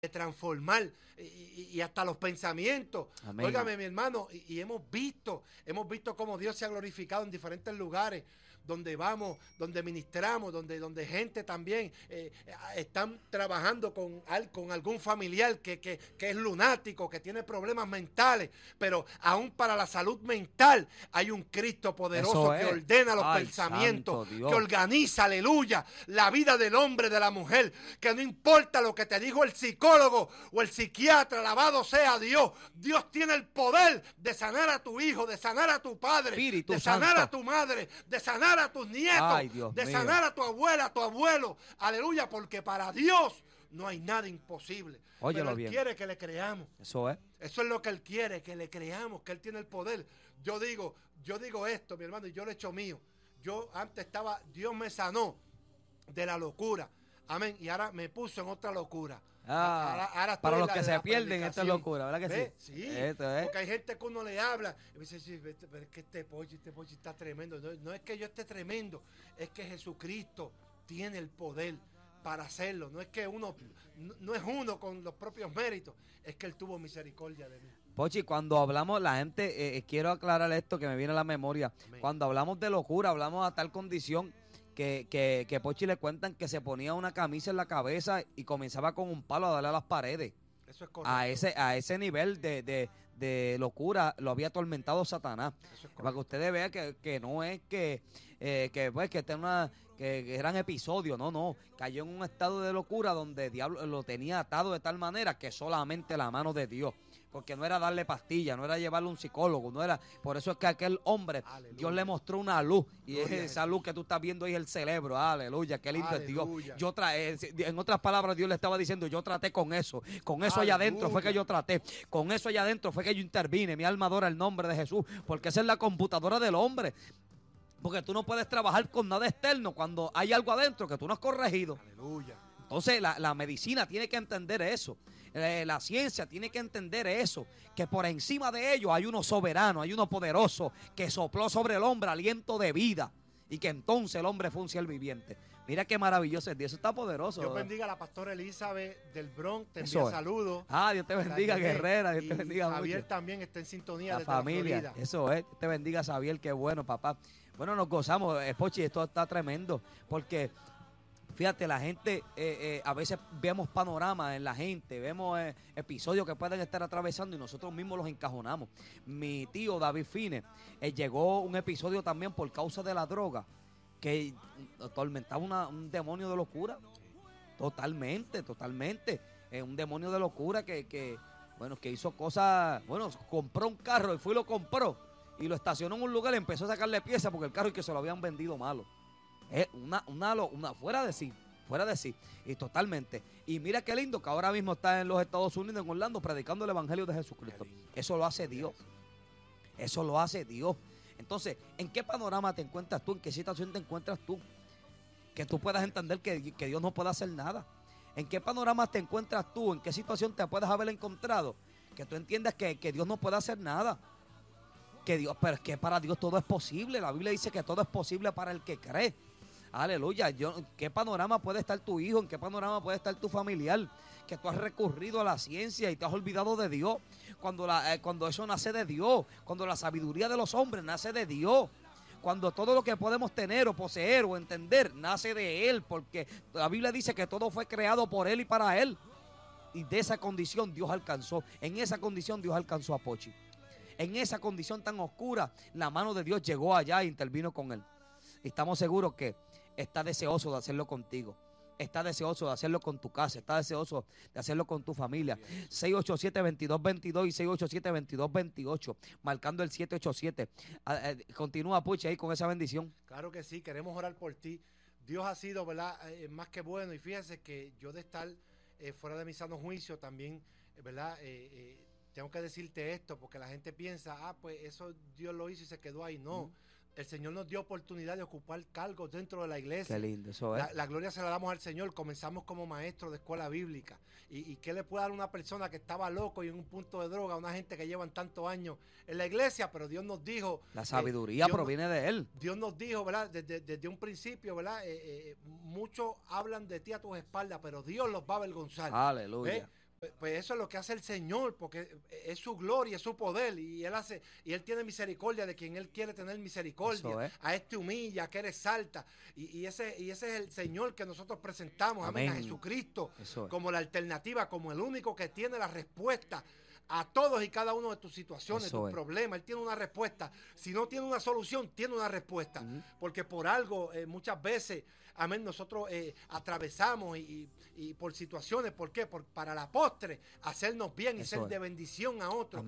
de transformar y hasta los pensamientos. Amén. Óigame, mi hermano, y hemos visto cómo Dios se ha glorificado en diferentes lugares donde vamos, donde ministramos, donde gente también están trabajando con algún familiar que es lunático, que tiene problemas mentales, pero aún para la salud mental hay un Cristo poderoso que ordena los pensamientos, que organiza, aleluya, la vida del hombre, de la mujer, que no importa lo que te dijo el psicólogo o el psiquiatra, alabado sea Dios, Dios tiene el poder de sanar a tu hijo, de sanar a tu padre, Espíritu de sanar Santo. a tu madre, de sanar a tus nietos, Ay, Dios de mío. sanar a tu abuela, a tu abuelo, aleluya, porque para Dios no hay nada imposible. Óyelo Pero Él bien. quiere que le creamos. Eso es. Eso es lo que Él quiere, que le creamos, que Él tiene el poder. Yo digo esto, mi hermano, y yo lo he hecho mío. Yo antes Dios me sanó de la locura. Amén. Y ahora me puso en otra locura. Ahora para los que se pierden, esta es locura, ¿verdad que ¿Ve? sí? Sí, Esto es. porque hay gente que uno le habla y dice, sí, pero es que este pollo está tremendo. No es que yo esté tremendo, es que Jesucristo tiene el poder para hacerlo. No es que no es uno con los propios méritos, es que Él tuvo misericordia de mí. Pochi, cuando hablamos, la gente, quiero aclarar esto que me viene a la memoria. Amén. Cuando hablamos de locura, hablamos a tal condición que Pochi le cuentan que se ponía una camisa en la cabeza y comenzaba con un palo a darle a las paredes. Eso es correcto. A ese nivel de locura lo había atormentado Satanás. Eso es Para que ustedes vean que no es que eran episodios, no. Cayó en un estado de locura donde el diablo lo tenía atado de tal manera que solamente la mano de Dios. Porque no era darle pastilla, no era llevarle a un psicólogo, no era. Por eso es que aquel hombre, aleluya, Dios le mostró una luz. Y gloria esa luz que tú estás viendo ahí es el cerebro. Aleluya, qué lindo aleluya. es Dios. En otras palabras, Dios le estaba diciendo, yo traté con eso. Con eso allá adentro fue que yo traté. Con eso allá adentro fue que yo intervine. Mi alma adora el nombre de Jesús. Porque esa es la computadora del hombre. Porque tú no puedes trabajar con nada externo cuando hay algo adentro que tú no has corregido. Aleluya. Entonces la medicina tiene que entender eso. La ciencia tiene que entender eso, que por encima de ello hay uno soberano, hay uno poderoso que sopló sobre el hombre aliento de vida y que entonces el hombre fue un ser viviente. Mira qué maravilloso es Dios, eso está poderoso. Dios bendiga a la pastora Elizabeth del Bronx, te Eso envía es. saludos. Dios te bendiga, guerrera, Dios te bendiga mucho. Javier también está en sintonía La desde familia, la Florida. eso es, Dios te bendiga, Xavier, qué bueno, papá. Bueno, nos gozamos, Pochi, esto está tremendo, porque fíjate, la gente, a veces vemos panoramas en la gente, vemos episodios que pueden estar atravesando y nosotros mismos los encajonamos. Mi tío David Fine llegó un episodio también por causa de la droga, que atormentaba un demonio de locura. Totalmente. Un demonio de locura que hizo cosas, compró un carro y fue y lo compró y lo estacionó en un lugar y empezó a sacarle piezas porque el carro y que se lo habían vendido malo. Es una fuera de sí, y totalmente. Y mira qué lindo que ahora mismo está en los Estados Unidos, en Orlando, predicando el Evangelio de Jesucristo. Eso lo hace Dios. Eso lo hace Dios. Entonces, ¿en qué panorama te encuentras tú? ¿En qué situación te encuentras tú? Que tú puedas entender que Dios no puede hacer nada. ¿En qué panorama te encuentras tú? ¿En qué situación te puedes haber encontrado? Que tú entiendas que Dios no puede hacer nada. Pero es que para Dios todo es posible. La Biblia dice que todo es posible para el que cree. Aleluya. ¿En qué panorama puede estar tu hijo? ¿En qué panorama puede estar tu familiar? Que tú has recurrido a la ciencia y te has olvidado de Dios. Cuando eso nace de Dios. Cuando la sabiduría de los hombres nace de Dios. Cuando todo lo que podemos tener o poseer o entender nace de Él. Porque la Biblia dice que todo fue creado por Él y para Él. Y de esa condición Dios alcanzó. En esa condición Dios alcanzó a Pochi. En esa condición tan oscura, la mano de Dios llegó allá e intervino con él. Y estamos seguros que está deseoso de hacerlo contigo. Está deseoso de hacerlo con tu casa. Está deseoso de hacerlo con tu familia. 687-2222 y 687-2228. Marcando el 787. Continúa, Puchi, ahí con esa bendición. Claro que sí, queremos orar por ti. Dios ha sido, ¿verdad? Más que bueno. Y fíjese que yo de estar fuera de mi sano juicio también, ¿verdad? Tengo que decirte esto porque la gente piensa, pues eso Dios lo hizo y se quedó ahí. No, el Señor nos dio oportunidad de ocupar cargos dentro de la iglesia. Qué lindo eso es. La gloria se la damos al Señor. Comenzamos como maestros de escuela bíblica. ¿Y qué le puede dar una persona que estaba loco y en un punto de droga, a una gente que llevan tantos años en la iglesia? Pero Dios nos dijo... La sabiduría proviene de Él. Dios nos dijo, ¿verdad? Desde un principio, ¿verdad? Muchos hablan de ti a tus espaldas, pero Dios los va a avergonzar. Aleluya. Pues eso es lo que hace el Señor, porque es su gloria, es su poder, y él tiene misericordia de quien él quiere tener misericordia. A este humilla, a aquel exalta, y ese es el Señor que nosotros presentamos, amén, a Jesucristo como la alternativa, como el único que tiene la respuesta a todos y cada uno de tus situaciones, tus problemas. Él tiene una respuesta. Si no tiene una solución, tiene una respuesta. Porque por algo, muchas veces, amén, nosotros atravesamos y por situaciones. ¿Por qué? Para la postre, hacernos bien y ser de bendición a otros.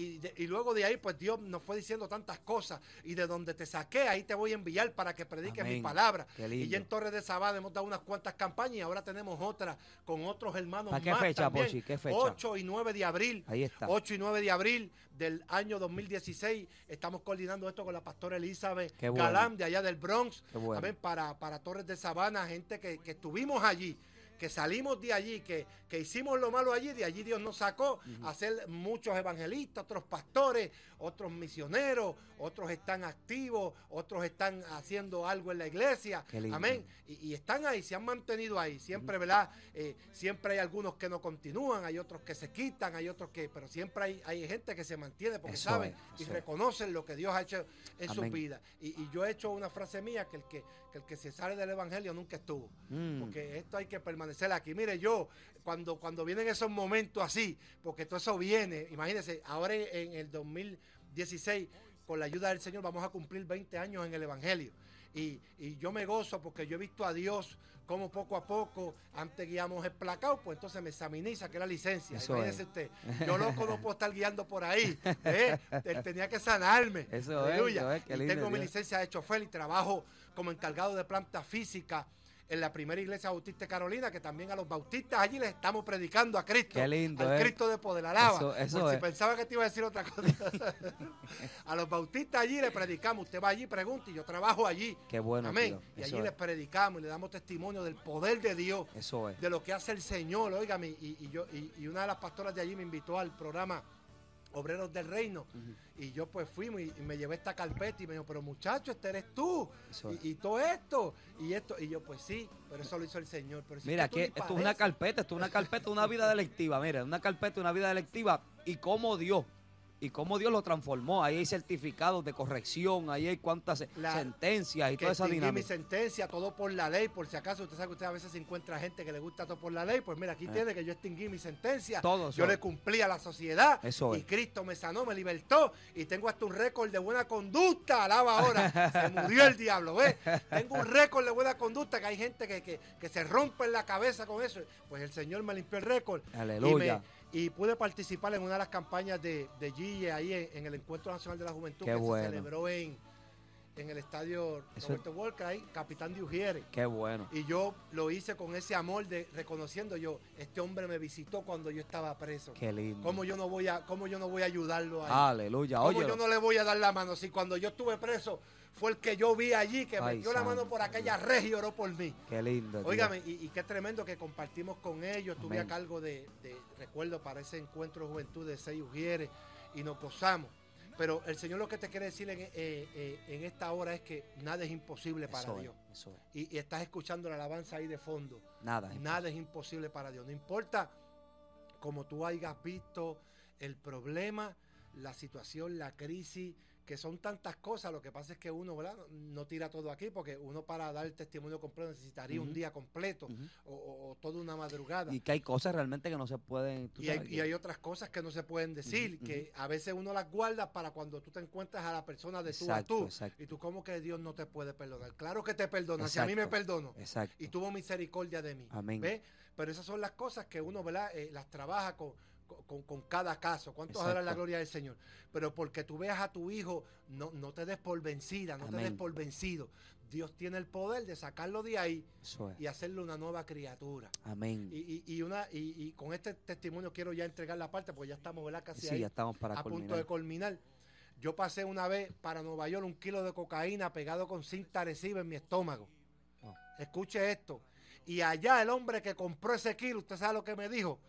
Y luego de ahí, pues Dios nos fue diciendo tantas cosas. Y de donde te saqué, ahí te voy a enviar para que prediques mi palabra. Y ya en Torres de Sabana hemos dado unas cuantas campañas y ahora tenemos otra con otros hermanos más. ¿Qué fecha, también. Pochi? ¿Qué fecha? 8 y 9 de abril. Ahí está. 8 y 9 de abril del año 2016. Estamos coordinando esto con la pastora Elizabeth Galán de allá del Bronx. Amén, para Torres de Sabana, gente que estuvimos allí, que salimos de allí, que hicimos lo malo allí, de allí Dios nos sacó a ser muchos evangelistas, otros pastores, otros misioneros, otros están activos, otros están haciendo algo en la iglesia, amén, y están ahí, se han mantenido ahí, siempre, ¿verdad? Siempre hay algunos que no continúan, hay otros que se quitan, hay otros pero siempre hay gente que se mantiene porque saben y reconocen lo que Dios ha hecho en su vida, y yo he hecho una frase mía, que el que se sale del evangelio nunca estuvo, porque esto hay que permanecer aquí. Mire, yo cuando vienen esos momentos así, porque todo eso viene, imagínense, ahora en el 2016, con la ayuda del Señor, vamos a cumplir 20 años en el evangelio, y yo me gozo porque yo he visto a Dios como poco a poco, antes guiamos esplacado, pues entonces me examiné y saqué la licencia. Imagínese usted, yo loco no puedo estar guiando por ahí, él tenía que sanarme, aleluya, y tengo mi licencia de chofer y trabajo como encargado de planta física en la primera iglesia bautista de Carolina, que también a los bautistas allí les estamos predicando a Cristo. Qué lindo, al Cristo de poder, alaba. Eso si pensaba que te iba a decir otra cosa. A los bautistas allí les predicamos. Usted va allí, pregunta, y yo trabajo allí. Qué bueno, amén. Tío. Y allí les predicamos y le damos testimonio del poder de Dios. Eso es. De lo que hace el Señor. Óigame, y una de las pastoras de allí me invitó al programa Obreros del Reino, y yo pues fui y me llevé esta carpeta y me dijo, pero muchacho, este eres tú, y todo esto, y yo pues sí, pero eso lo hizo el Señor. Pero si mira, que esto es una carpeta, una vida delictiva, mira, una carpeta, una vida delictiva, y cómo Dios lo transformó. Ahí hay certificados de corrección, ahí hay cuántas sentencias y toda esa dinámica. Mi sentencia, todo por la ley, por si acaso usted sabe que usted a veces se encuentra gente que le gusta todo por la ley, pues mira, aquí tiene que yo extinguí mi sentencia, yo le cumplí a la sociedad, y Cristo me sanó, me libertó, y tengo hasta un récord de buena conducta, alaba ahora, se murió el diablo, ¿ves? Tengo un récord de buena conducta, que hay gente que se rompe en la cabeza con eso, pues el Señor me limpió el récord. Aleluya. Y pude participar en una de las campañas de Gille ahí en el Encuentro Nacional de la Juventud. Se celebró en el estadio Roberto Walker, ahí, Capitán de Ujieres. Qué bueno. Y yo lo hice con ese amor de reconociendo este hombre me visitó cuando yo estaba preso. Qué lindo. ¿Cómo yo no voy a ayudarlo ahí? Aleluya. ¿Cómo yo no le voy a dar la mano? Si cuando yo estuve preso fue el que yo vi allí, que me dio la mano por aquella reja y oró por mí. Qué lindo. Óigame, y qué tremendo que compartimos con ellos. Estuve a cargo de recuerdo para ese encuentro de juventud de 6 Ujieres y nos gozamos. Pero el Señor lo que te quiere decir en esta hora es que nada es imposible para Dios. Eso es. Y estás escuchando la alabanza ahí de fondo. Nada es imposible para Dios. No importa como tú hayas visto el problema, la situación, la crisis, que son tantas cosas. Lo que pasa es que uno, ¿verdad?, no tira todo aquí, porque uno para dar el testimonio completo necesitaría un día completo o toda una madrugada. Y que hay cosas realmente que no se pueden... Y hay otras cosas que no se pueden decir, que a veces uno las guarda para cuando tú te encuentras a la persona de tú a tú. Exacto. Y tú, ¿cómo que Dios no te puede perdonar? Claro que te perdona, exacto. Si a mí me perdonó. Exacto. Y tuvo misericordia de mí. Amén. ¿Ves? Pero esas son las cosas que uno, ¿verdad?, las trabaja con cada caso. ¿Cuántos adoran la gloria del Señor? Pero porque tú veas a tu hijo, no te des por vencida, no Amén. Te des por vencido. Dios tiene el poder de sacarlo de ahí y hacerle una nueva criatura. Amén. Y con este testimonio quiero ya entregar la parte, porque ya estamos, ¿verdad?, casi ahí, ya estamos a punto de culminar. Yo pasé una vez para Nueva York 1 kilo de cocaína pegado con cinta adhesiva en mi estómago. Escuche esto. Y allá el hombre que compró ese kilo, ¿usted sabe lo que me dijo?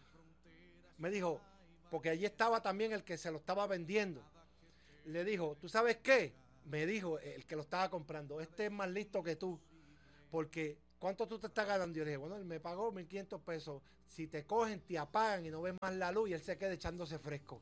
Me dijo, porque allí estaba también el que se lo estaba vendiendo. Le dijo, ¿tú sabes qué? Me dijo el que lo estaba comprando, este es más listo que tú, porque ¿cuánto tú te estás ganando? Yo le dije, bueno, él me pagó 1.500 pesos. Si te cogen, te apagan y no ves más la luz y él se queda echándose fresco.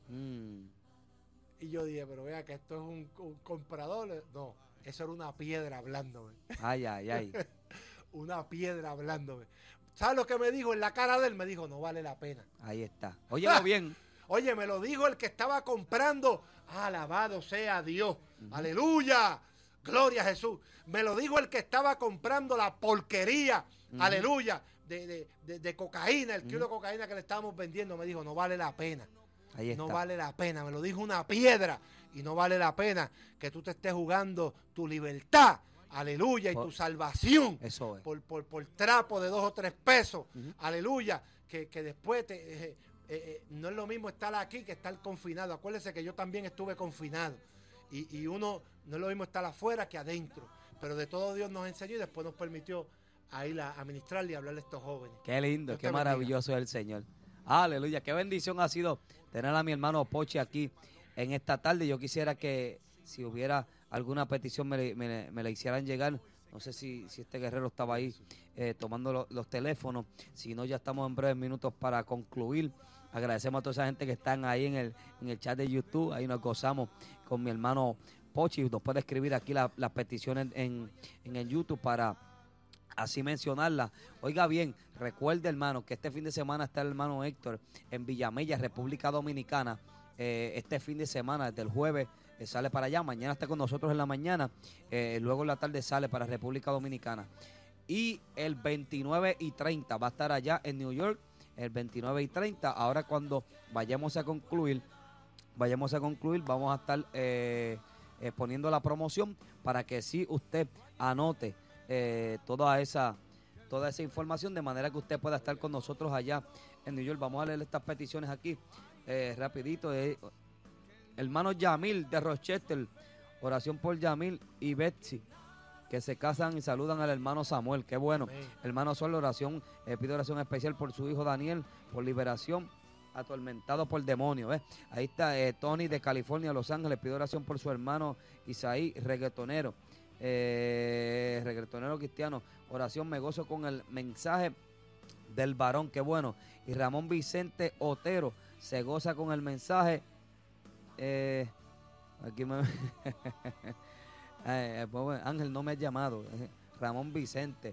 Y yo dije, pero vea que esto es un comprador. No, eso era una piedra hablándome. Ay, ay, ay. Una piedra hablándome. ¿Sabes lo que me dijo en la cara de él? Me dijo, no vale la pena. Ahí está. Óyelo bien. Oye, me lo dijo el que estaba comprando. Alabado sea Dios. Aleluya. Gloria a Jesús. Me lo dijo el que estaba comprando la porquería. Aleluya. De cocaína, el kilo de cocaína que le estábamos vendiendo. Me dijo, no vale la pena. Ahí está. No vale la pena. Me lo dijo una piedra. Y no vale la pena que tú te estés jugando tu libertad. Aleluya. Y tu salvación. Eso es. Por trapo de 2 o 3 pesos. Aleluya. Que después no es lo mismo estar aquí que estar confinado. Acuérdense que yo también estuve confinado. Y uno no es lo mismo estar afuera que adentro. Pero de todo Dios nos enseñó y después nos permitió a ir a ministrarle y a hablarle a estos jóvenes. Qué lindo, Dios qué maravilloso es el Señor. Aleluya, qué bendición ha sido tener a mi hermano Pochi aquí en esta tarde. Yo quisiera que si hubiera alguna petición me la hicieran llegar. No sé si este guerrero estaba ahí tomando los teléfonos. Si no, ya estamos en breves minutos para concluir. Agradecemos a toda esa gente que están ahí en el chat de YouTube. Ahí nos gozamos con mi hermano Pochi. Nos puede escribir aquí las peticiones en el YouTube para así mencionarlas. Oiga bien, recuerde, hermano, que este fin de semana está el hermano Héctor en Villamella, República Dominicana. Este fin de semana, desde el jueves, sale para allá. Mañana está con nosotros en la mañana. Luego en la tarde sale para República Dominicana. Y el 29 y 30 va a estar allá en New York. El 29 y 30. Ahora cuando vayamos a concluir, vamos a estar poniendo la promoción para que sí usted anote toda esa información de manera que usted pueda estar con nosotros allá en New York. Vamos a leer estas peticiones aquí rapidito. Hermano Yamil de Rochester, oración por Yamil y Betsy, que se casan y saludan al hermano Samuel. Qué bueno. Amén. Hermano Sol, oración, pide oración especial por su hijo Daniel, por liberación, atormentado por demonios. Ahí está Tony de California, Los Ángeles, pide oración por su hermano Isaí, reggaetonero cristiano. Oración, me gozo con el mensaje del varón. Qué bueno. Y Ramón Vicente Otero se goza con el mensaje. Aquí me Ángel no me ha llamado. Ramón Vicente.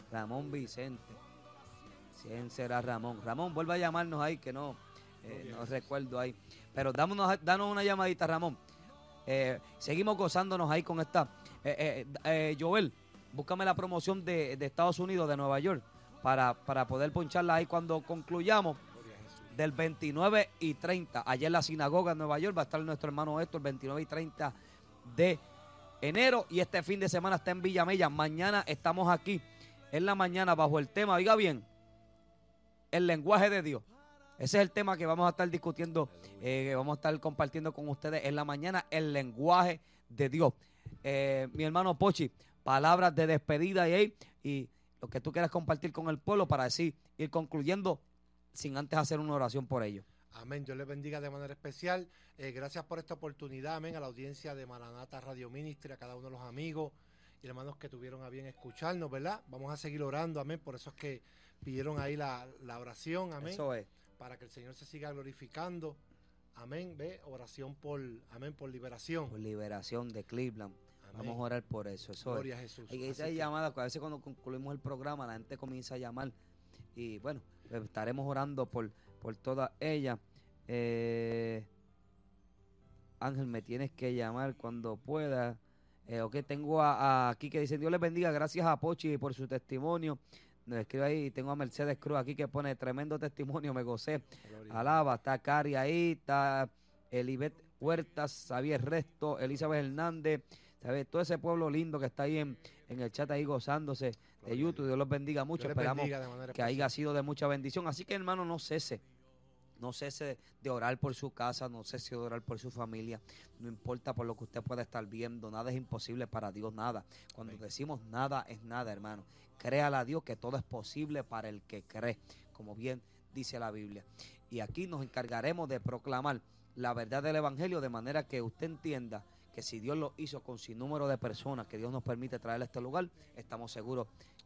¿Quién será Ramón? Ramón, vuelve a llamarnos ahí, que no recuerdo ahí. Pero danos una llamadita, Ramón. Seguimos gozándonos ahí con esta. Joel, búscame la promoción de Estados Unidos, de Nueva York, para poder poncharla ahí cuando concluyamos. Del 29 y 30, allá en la sinagoga en Nueva York, va a estar nuestro hermano Héctor, el 29 y 30 de enero. Y este fin de semana está en Villamella. Mañana estamos aquí en la mañana bajo el tema, oiga bien, el lenguaje de Dios. Ese es el tema que vamos a estar discutiendo, que vamos a estar compartiendo con ustedes en la mañana, el lenguaje de Dios. Mi hermano Pochi, palabras de despedida y lo que tú quieras compartir con el pueblo para así ir concluyendo sin antes hacer una oración por ellos. Amén. Dios les bendiga de manera especial. Gracias por esta oportunidad, amén, a la audiencia de Maranata Radio Ministry, a cada uno de los amigos y hermanos que tuvieron a bien escucharnos, ¿verdad? Vamos a seguir orando, amén. Por eso es que pidieron ahí la oración, amén. Eso es. Para que el Señor se siga glorificando. Amén. Oración por liberación. Por liberación de Cleveland. Amén. Vamos a orar por eso. Gloria a Jesús. Hay esas llamadas, a veces cuando concluimos el programa, la gente comienza a llamar. Y bueno, estaremos orando por todas ellas. Ángel, me tienes que llamar cuando puedas. Ok, tengo aquí que dicen, Dios les bendiga, gracias a Pochi por su testimonio. Nos escribe ahí, tengo a Mercedes Cruz aquí que pone tremendo testimonio, me gocé. Gloria. Alaba, está Cari ahí, está Elibet Huertas, Xavier Resto, Elizabeth Hernández, ¿sabes? Todo ese pueblo lindo que está ahí en el chat ahí gozándose de YouTube. Dios los bendiga mucho. Esperamos que haya sido de mucha bendición. Así que, hermano, no cese de orar por su casa, no cese de orar por su familia. No importa por lo que usted pueda estar viendo, nada es imposible para Dios, nada. Cuando decimos nada es nada, hermano. Créale a Dios que todo es posible para el que cree, como bien dice la Biblia. Y aquí nos encargaremos de proclamar la verdad del Evangelio de manera que usted entienda que si Dios lo hizo con sin número de personas, que Dios nos permite traer a este lugar, estamos seguros que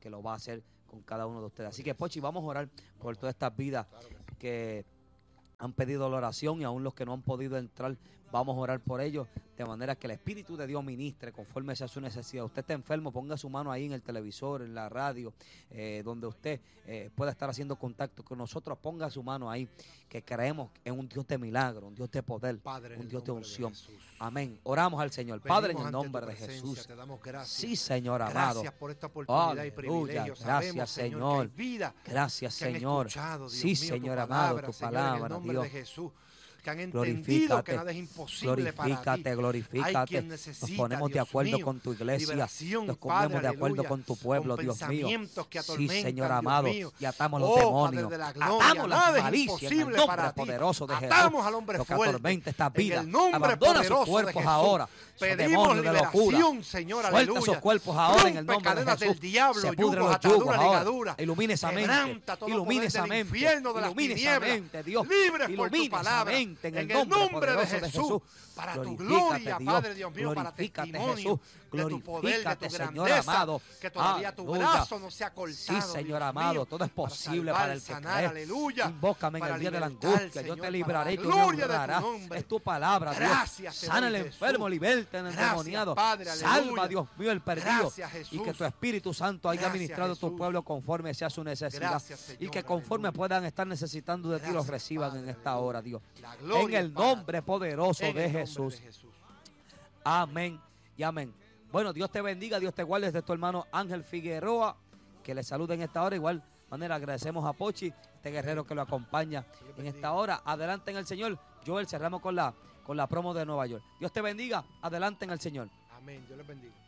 que lo va a hacer con cada uno de ustedes. Así que, Pochi, vamos a orar por todas estas vidas que han pedido la oración y aún los que no han podido entrar, vamos a orar por ellos, de manera que el Espíritu de Dios ministre conforme sea su necesidad. Usted está enfermo, ponga su mano ahí en el televisor, en la radio, donde usted pueda estar haciendo contacto con nosotros, ponga su mano ahí, que creemos en un Dios de milagro, un Dios de poder, Padre, un Dios de unción. De Amén. Oramos al Señor. Venimos Padre, en el nombre de Jesús. Te damos gracias. Sí, Señor amado. Gracias por esta oportunidad y privilegio. Gracias, Sabemos, Señor. que hay vida Gracias, que han Señor. escuchado, Dios Sí, mío, Señor tu amado, tu Señor, palabra, en el nombre Dios. de Jesús. Que han entendido que nada es imposible para ti. Glorifícate. Hay quien necesita, Nos ponemos de Dios acuerdo mío, con tu iglesia. liberación, Nos ponemos Padre, de acuerdo aleluya, con tu pueblo, con Dios mío. pensamientos que Sí, atormentan, Señor Dios amado. mío. Y atamos los Oh, demonios. Padre de la gloria, Atamos las nada es malicias en el imposible nombre para ti. poderoso de Jesús. Atamos al hombre Lo que fuerte. atormenta esta En vida. el nombre Abandona poderoso sus de cuerpos Jesús. ahora. Pedimos Demonios de locura. liberación, Señor, Suelta aleluya. esos cuerpos ahora en el Rompe nombre de cadenas Jesús. del diablo, Se pudre yugos, los yugos ataduras, ahora. ligaduras. Ilumina esa mente. Quebranta todo Ilumina poder esa del mente. infierno, de las Ilumina esa tinieblas. mente, Dios. Libres por tu Ilumina esa palabra. mente en el nombre nombre de poderoso Jesús. Para tu Glorifícate, gloria, Dios. Padre Dios mío, para Glorifícate, testimonio Jesús. de tu poder, de Glorifícate, tu Señor grandeza, amado. que todavía tu Aleluya. brazo no se ha cortado. Sí, Señor Dios amado, mío, todo es posible salvar, para el que sanar, cree. aleluya, Invócame en para el día de la libertar, angustia, yo Señor, te libraré y para tú la me gloria de tu honrarás. nombre. Es tu palabra, Dios. Gracias te Sana doy, al Jesús. enfermo, liberta al Gracias, endemoniado. Padre, Salva, aleluya. Dios mío, el perdido. Gracias, Jesús. Y que tu Espíritu Santo haya Gracias, ministrado a tu Jesús. pueblo conforme sea su necesidad. Gracias, Señor, Y que conforme aleluya. puedan estar necesitando de ti, los Gracias, reciban Padre, en esta aleluya. hora, Dios. La En gloria el para nombre poderoso En de el nombre Jesús. de Jesús. Amén y amén. Bueno, Dios te bendiga, Dios te guarde. Desde tu hermano Ángel Figueroa, que le saluda en esta hora. Igual manera agradecemos a Pochi, este guerrero que lo acompaña en esta hora. Adelante en el Señor. Joel, cerramos con la promo de Nueva York. Dios te bendiga, adelante en el Señor. Amén. Dios les bendiga.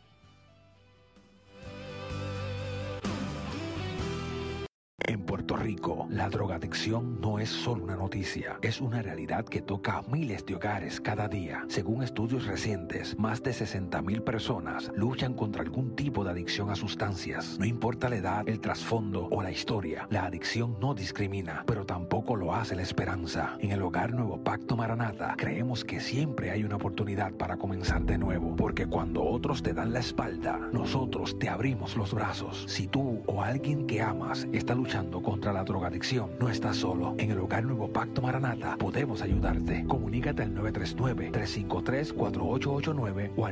En Puerto Rico, la drogadicción no es solo una noticia, es una realidad que toca a miles de hogares cada día. Según estudios recientes, más de 60,000 personas luchan contra algún tipo de adicción a sustancias. No importa la edad, el trasfondo o la historia, la adicción no discrimina, pero tampoco lo hace la esperanza. En el Hogar Nuevo Pacto Maranata, creemos que siempre hay una oportunidad para comenzar de nuevo, porque cuando otros te dan la espalda, nosotros te abrimos los brazos. Si tú o alguien que amas está luchando contra la drogadicción, no estás solo. En el Hogar Nuevo Pacto Maranata podemos ayudarte. Comunícate al 939-353-4889 o al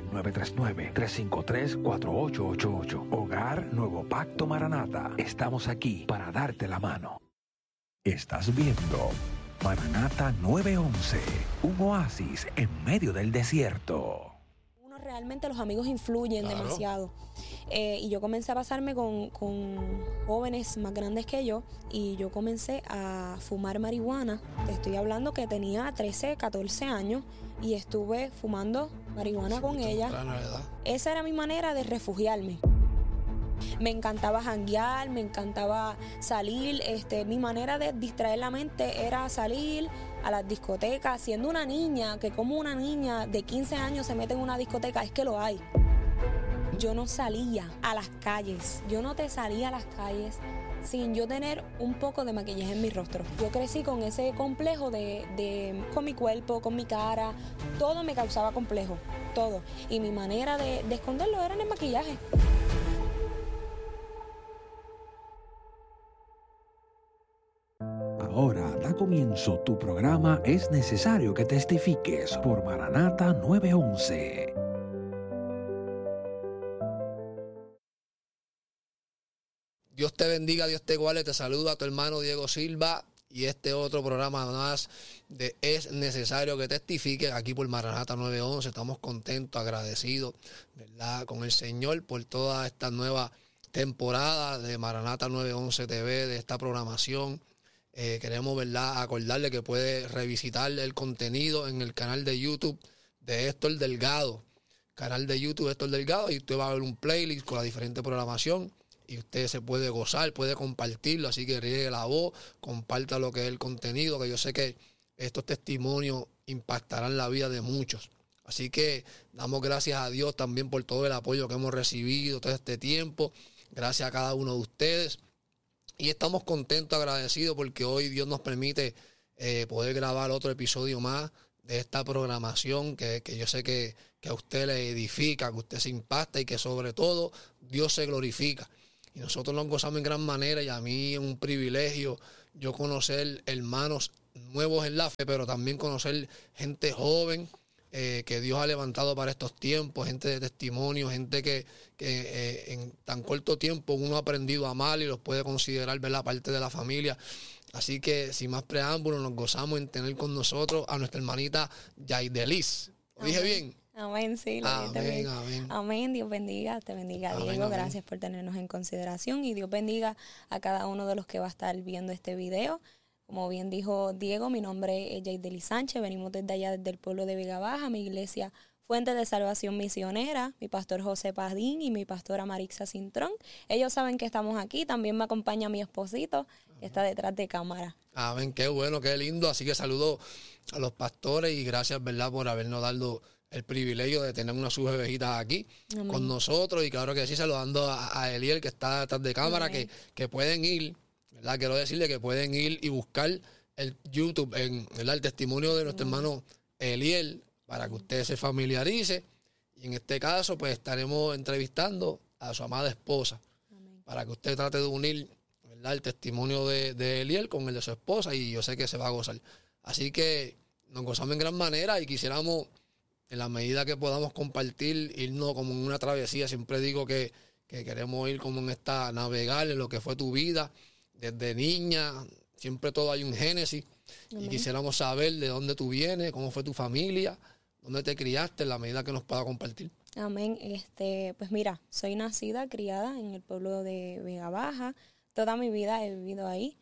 939-353-4888. Hogar Nuevo Pacto Maranata. Estamos aquí para darte la mano. Estás viendo Maranata 911, un oasis en medio del desierto. Realmente los amigos influyen demasiado. Y yo comencé a pasarme con jóvenes más grandes que yo y yo comencé a fumar marihuana. Te estoy hablando que tenía 13, 14 años y estuve fumando marihuana con ella. Esa era mi manera de refugiarme. Me encantaba janguear, me encantaba salir. Mi manera de distraer la mente era salir a las discotecas. Siendo una niña, que como una niña de 15 años se mete en una discoteca, es que lo hay. Yo no salía a las calles, yo no te salía a las calles sin yo tener un poco de maquillaje en mi rostro. Yo crecí con ese complejo con mi cuerpo, con mi cara, todo me causaba complejo, todo. Y mi manera de esconderlo era en el maquillaje. Ahora da comienzo tu programa Es Necesario que Testifiques por Maranata 911. Dios te bendiga, Dios te guarde, te saluda a tu hermano Diego Silva y este otro programa más de Es Necesario que Testifiques aquí por Maranata 911. Estamos contentos, agradecidos, ¿verdad?, con el Señor por toda esta nueva temporada de Maranata 911 TV, de esta programación. Queremos, ¿verdad?, acordarle que puede revisitar el contenido en el canal de YouTube de Héctor Delgado. Canal de YouTube Héctor Delgado, y usted va a ver un playlist con la diferente programación y usted se puede gozar, puede compartirlo. Así que riegue la voz, comparta lo que es el contenido, que yo sé que estos testimonios impactarán la vida de muchos. Así que damos gracias a Dios también por todo el apoyo que hemos recibido todo este tiempo. Gracias a cada uno de ustedes. Y estamos contentos, agradecidos, porque hoy Dios nos permite poder grabar otro episodio más de esta programación que yo sé que a usted le edifica, que usted se impacta y que sobre todo Dios se glorifica. y nosotros nos gozamos en gran manera, y a mí es un privilegio yo conocer hermanos nuevos en la fe, pero también conocer gente joven que Dios ha levantado para estos tiempos, gente de testimonio, gente que en tan corto tiempo uno ha aprendido a amar y los puede considerar, ¿verdad?, parte de la familia. Así que, sin más preámbulos, nos gozamos en tener con nosotros a nuestra hermanita Yaidelis. ¿Lo dije bien? Amén, sí. Amén, amén. Amén, Dios bendiga, te bendiga, Amén, Diego. amén. Gracias por tenernos en consideración y Dios bendiga a cada uno de los que va a estar viendo este video. Como bien dijo Diego, mi nombre es Yaidelis Sánchez, venimos desde allá, desde el pueblo de Vega Baja, mi iglesia Fuente de Salvación Misionera, mi pastor José Padín y mi pastora Marixa Cintrón. Ellos saben que estamos aquí, también me acompaña mi esposito, que está detrás de cámara. Amén, qué bueno, qué lindo. Así que saludo a los pastores y gracias, ¿verdad?, por habernos dado el privilegio de tener unas sus bebejitas aquí Amén. con nosotros. Y claro que sí, saludando a Eliel, que está detrás de cámara, que pueden ir, ¿verdad? Quiero decirle que pueden ir y buscar el YouTube, ¿verdad?, el testimonio de nuestro hermano Eliel, para que usted se familiarice. Y en este caso, pues estaremos entrevistando a su amada esposa, para que usted trate de unir, ¿verdad?, el testimonio de Eliel con el de su esposa, y yo sé que se va a gozar. Así que nos gozamos en gran manera y quisiéramos, en la medida que podamos compartir, irnos como en una travesía. Siempre digo que queremos ir como en esta, navegar en lo que fue tu vida desde niña. Siempre todo hay un génesis. Amén. Y quisiéramos saber de dónde tú vienes, cómo fue tu familia, dónde te criaste, en la medida que nos pueda compartir. Amén. Pues mira, soy nacida, criada en el pueblo de Vega Baja. Toda mi vida he vivido ahí.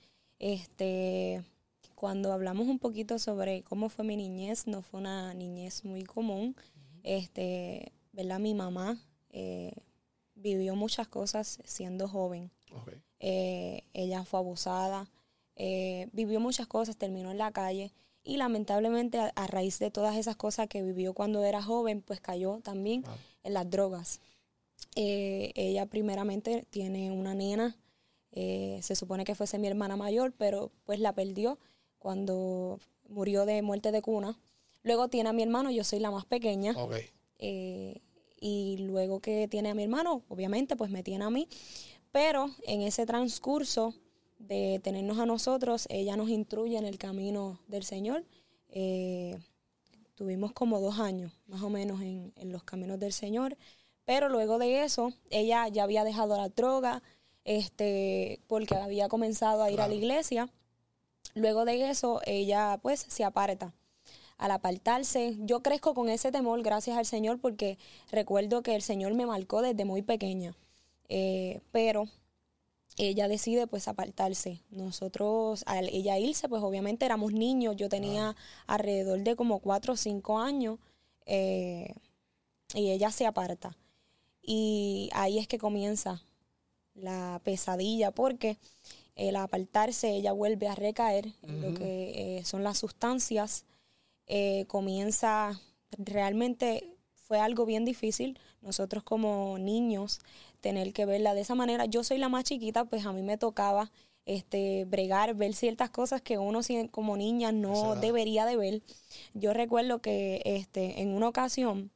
Cuando hablamos un poquito sobre cómo fue mi niñez, no fue una niñez muy común. ¿Verdad? Mi mamá vivió muchas cosas siendo joven. Okay. Ella fue abusada, vivió muchas cosas, terminó en la calle y lamentablemente a raíz de todas esas cosas que vivió cuando era joven, pues cayó también en las drogas. Ella primeramente tiene una nena, se supone que fuese mi hermana mayor, pero pues la perdió cuando murió de muerte de cuna. Luego tiene a mi hermano, yo soy la más pequeña. Okay. Y luego que tiene a mi hermano, obviamente, pues me tiene a mí. Pero en ese transcurso de tenernos a nosotros, ella nos instruye en el camino del Señor. Tuvimos como 2 años, más o menos, en los caminos del Señor. Pero luego de eso, ella ya había dejado la droga, porque había comenzado a ir a la iglesia. Luego de eso, ella pues se aparta. Al apartarse, yo crezco con ese temor, gracias al Señor, porque recuerdo que el Señor me marcó desde muy pequeña. Pero ella decide pues apartarse. Nosotros, al ella irse, pues obviamente éramos niños. Yo tenía alrededor de como 4 o 5 años y ella se aparta. Y ahí es que comienza la pesadilla, porque el apartarse ella vuelve a recaer en lo que son las sustancias. Comienza, realmente fue algo bien difícil. Nosotros como niños tener que verla de esa manera. Yo soy la más chiquita, pues a mí me tocaba bregar, ver ciertas cosas que uno como niña no debería de ver. Yo recuerdo que en una ocasión,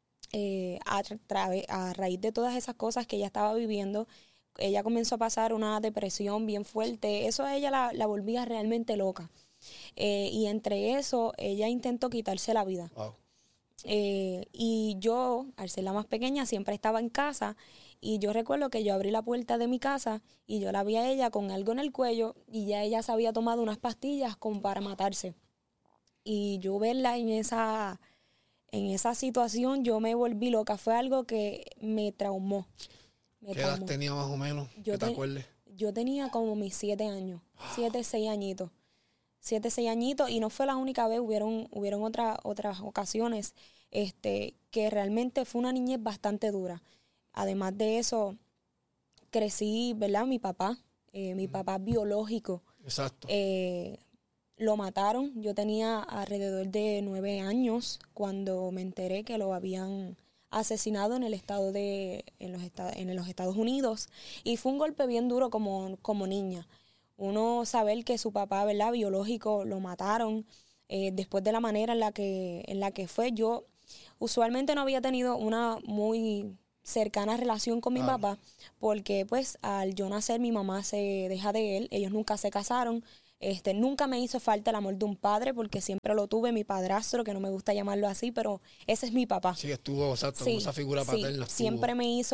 a raíz de todas esas cosas que ella estaba viviendo, ella comenzó a pasar una depresión bien fuerte. Eso a ella la volvía realmente loca. Y entre eso, ella intentó quitarse la vida. Wow. Y yo, al ser la más pequeña, siempre estaba en casa. Y yo recuerdo que yo abrí la puerta de mi casa y yo la vi a ella con algo en el cuello y ya ella se había tomado unas pastillas como para matarse. Y yo verla en esa situación, yo me volví loca. Fue algo que me traumó. ¿Qué edad tenía más o menos? ¿Que te acuerdes? Yo tenía como mis 7 años, 7, 6 añitos. 7, 6 añitos, y no fue la única vez, hubieron otras ocasiones que realmente fue una niñez bastante dura. Además de eso, crecí, ¿verdad? Mi papá biológico. Exacto. Lo mataron. Yo tenía alrededor de 9 años cuando me enteré que lo habían asesinado en los Estados Unidos, y fue un golpe bien duro como niña. Uno saber que su papá, ¿verdad?, biológico, lo mataron después de la manera en la que fue. Yo usualmente no había tenido una muy cercana relación con mi papá, porque pues al yo nacer mi mamá se deja de él, ellos nunca se casaron. Nunca me hizo falta el amor de un padre porque siempre lo tuve, mi padrastro, que no me gusta llamarlo así, pero ese es mi papá. Sí, estuvo, exacto, Sí, esa figura paterna. sí, siempre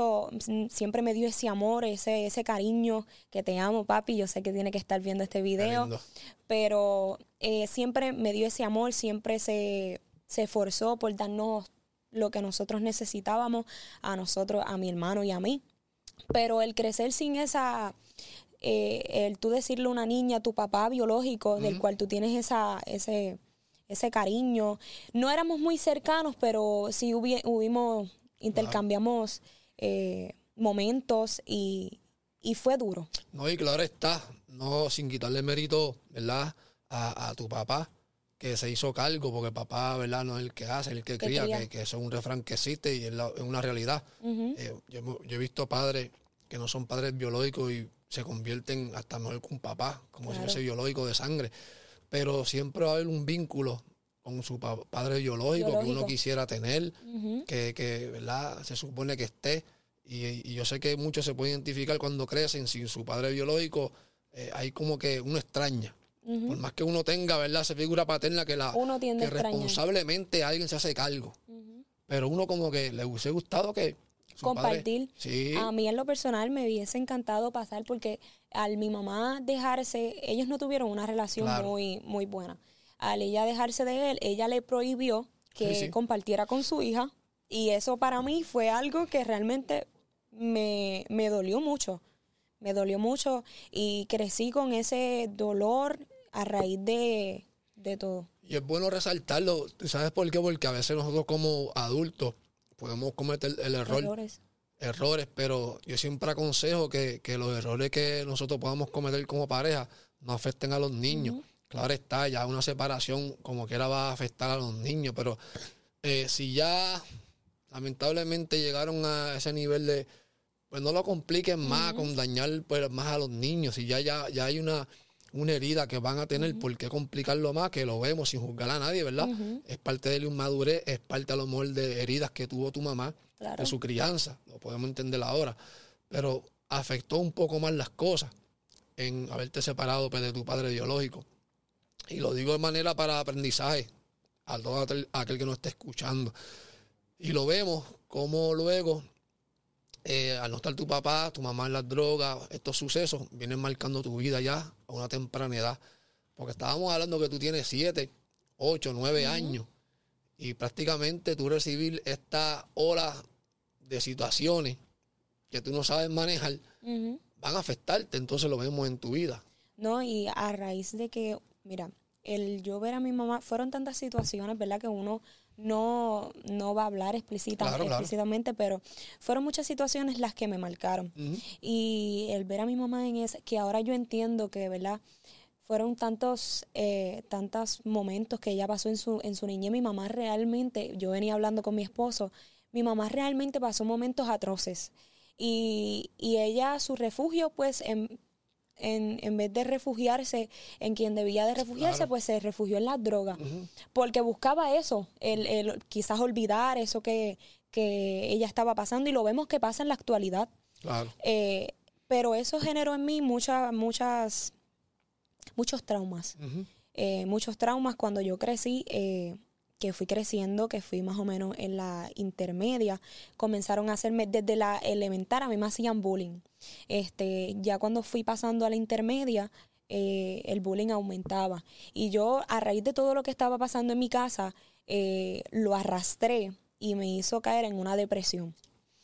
me dio ese amor, ese cariño, que te amo, papi. Yo sé que tiene que estar viendo este video, pero siempre me dio ese amor, siempre se esforzó por darnos lo que nosotros necesitábamos, a nosotros, a mi hermano y a mí. Pero el crecer sin esa... el tú decirle a una niña, tu papá biológico, del cual tú tienes ese cariño. No éramos muy cercanos, pero sí intercambiamos momentos y fue duro. No, y claro está, no sin quitarle mérito, ¿verdad?, a tu papá, que se hizo cargo, porque papá, ¿verdad?, no es el que hace, es el que cría. Que eso es un refrán que existe y es una realidad. Yo he visto padres que no son padres biológicos y se convierten hasta mejor que un papá, como si fuese biológico de sangre. Pero siempre va a haber un vínculo con su padre biológico que uno quisiera tener, que ¿verdad?, se supone que esté. Y yo sé que muchos se pueden identificar cuando crecen sin su padre biológico. Hay como que uno extraña. Por más que uno tenga, ¿verdad?, esa figura paterna que responsablemente alguien se hace cargo. Pero uno como que le hubiese gustado que compartir. Sí. A mí en lo personal me hubiese encantado pasar porque al mi mamá dejarse, ellos no tuvieron una relación muy, muy buena. Al ella dejarse de él, ella le prohibió que compartiera con su hija y eso para mí fue algo que realmente me dolió mucho. Me dolió mucho y crecí con ese dolor a raíz de todo. Y es bueno resaltarlo. ¿Sabes por qué? Porque a veces nosotros como adultos podemos cometer el errores, pero yo siempre aconsejo que los errores que nosotros podamos cometer como pareja no afecten a los niños. Claro está, ya una separación como quiera va a afectar a los niños, pero si ya lamentablemente llegaron a ese nivel de, pues no lo compliquen más con dañar pues, más a los niños. Si ya hay una herida que van a tener, ¿por qué complicarlo más? Que lo vemos sin juzgar a nadie, ¿verdad? Es parte de la inmadurez, es parte a lo mejor de heridas que tuvo tu mamá, de su crianza, lo podemos entender ahora, pero afectó un poco más las cosas en haberte separado pues, de tu padre biológico. Y lo digo de manera para aprendizaje a todo aquel que nos esté escuchando. Y lo vemos como luego, al no estar tu papá, tu mamá en las drogas, estos sucesos vienen marcando tu vida ya a una temprana edad. Porque estábamos hablando que tú tienes 7, 8, 9 años y prácticamente tú recibir esta ola de situaciones que tú no sabes manejar van a afectarte, entonces lo vemos en tu vida. No, y a raíz de que, mira, el yo ver a mi mamá, fueron tantas situaciones, ¿verdad?, que uno no va a hablar explícitamente, pero fueron muchas situaciones las que me marcaron. Y el ver a mi mamá en ese, que ahora yo entiendo que, ¿verdad?, fueron tantos momentos que ella pasó en su niñez. Mi mamá realmente, yo venía hablando con mi esposo, mi mamá realmente pasó momentos atroces. Y ella, su refugio, pues, en vez de refugiarse en quien debía de refugiarse, pues se refugió en las drogas. Porque buscaba eso, el quizás olvidar eso que ella estaba pasando, y lo vemos que pasa en la actualidad. Pero eso generó en mí muchos traumas. Muchos traumas cuando yo crecí, que fui creciendo, que fui más o menos en la intermedia, comenzaron a hacerme, desde la elemental a mí me hacían bullying. Ya cuando fui pasando a la intermedia, el bullying aumentaba. Y yo, a raíz de todo lo que estaba pasando en mi casa, lo arrastré y me hizo caer en una depresión.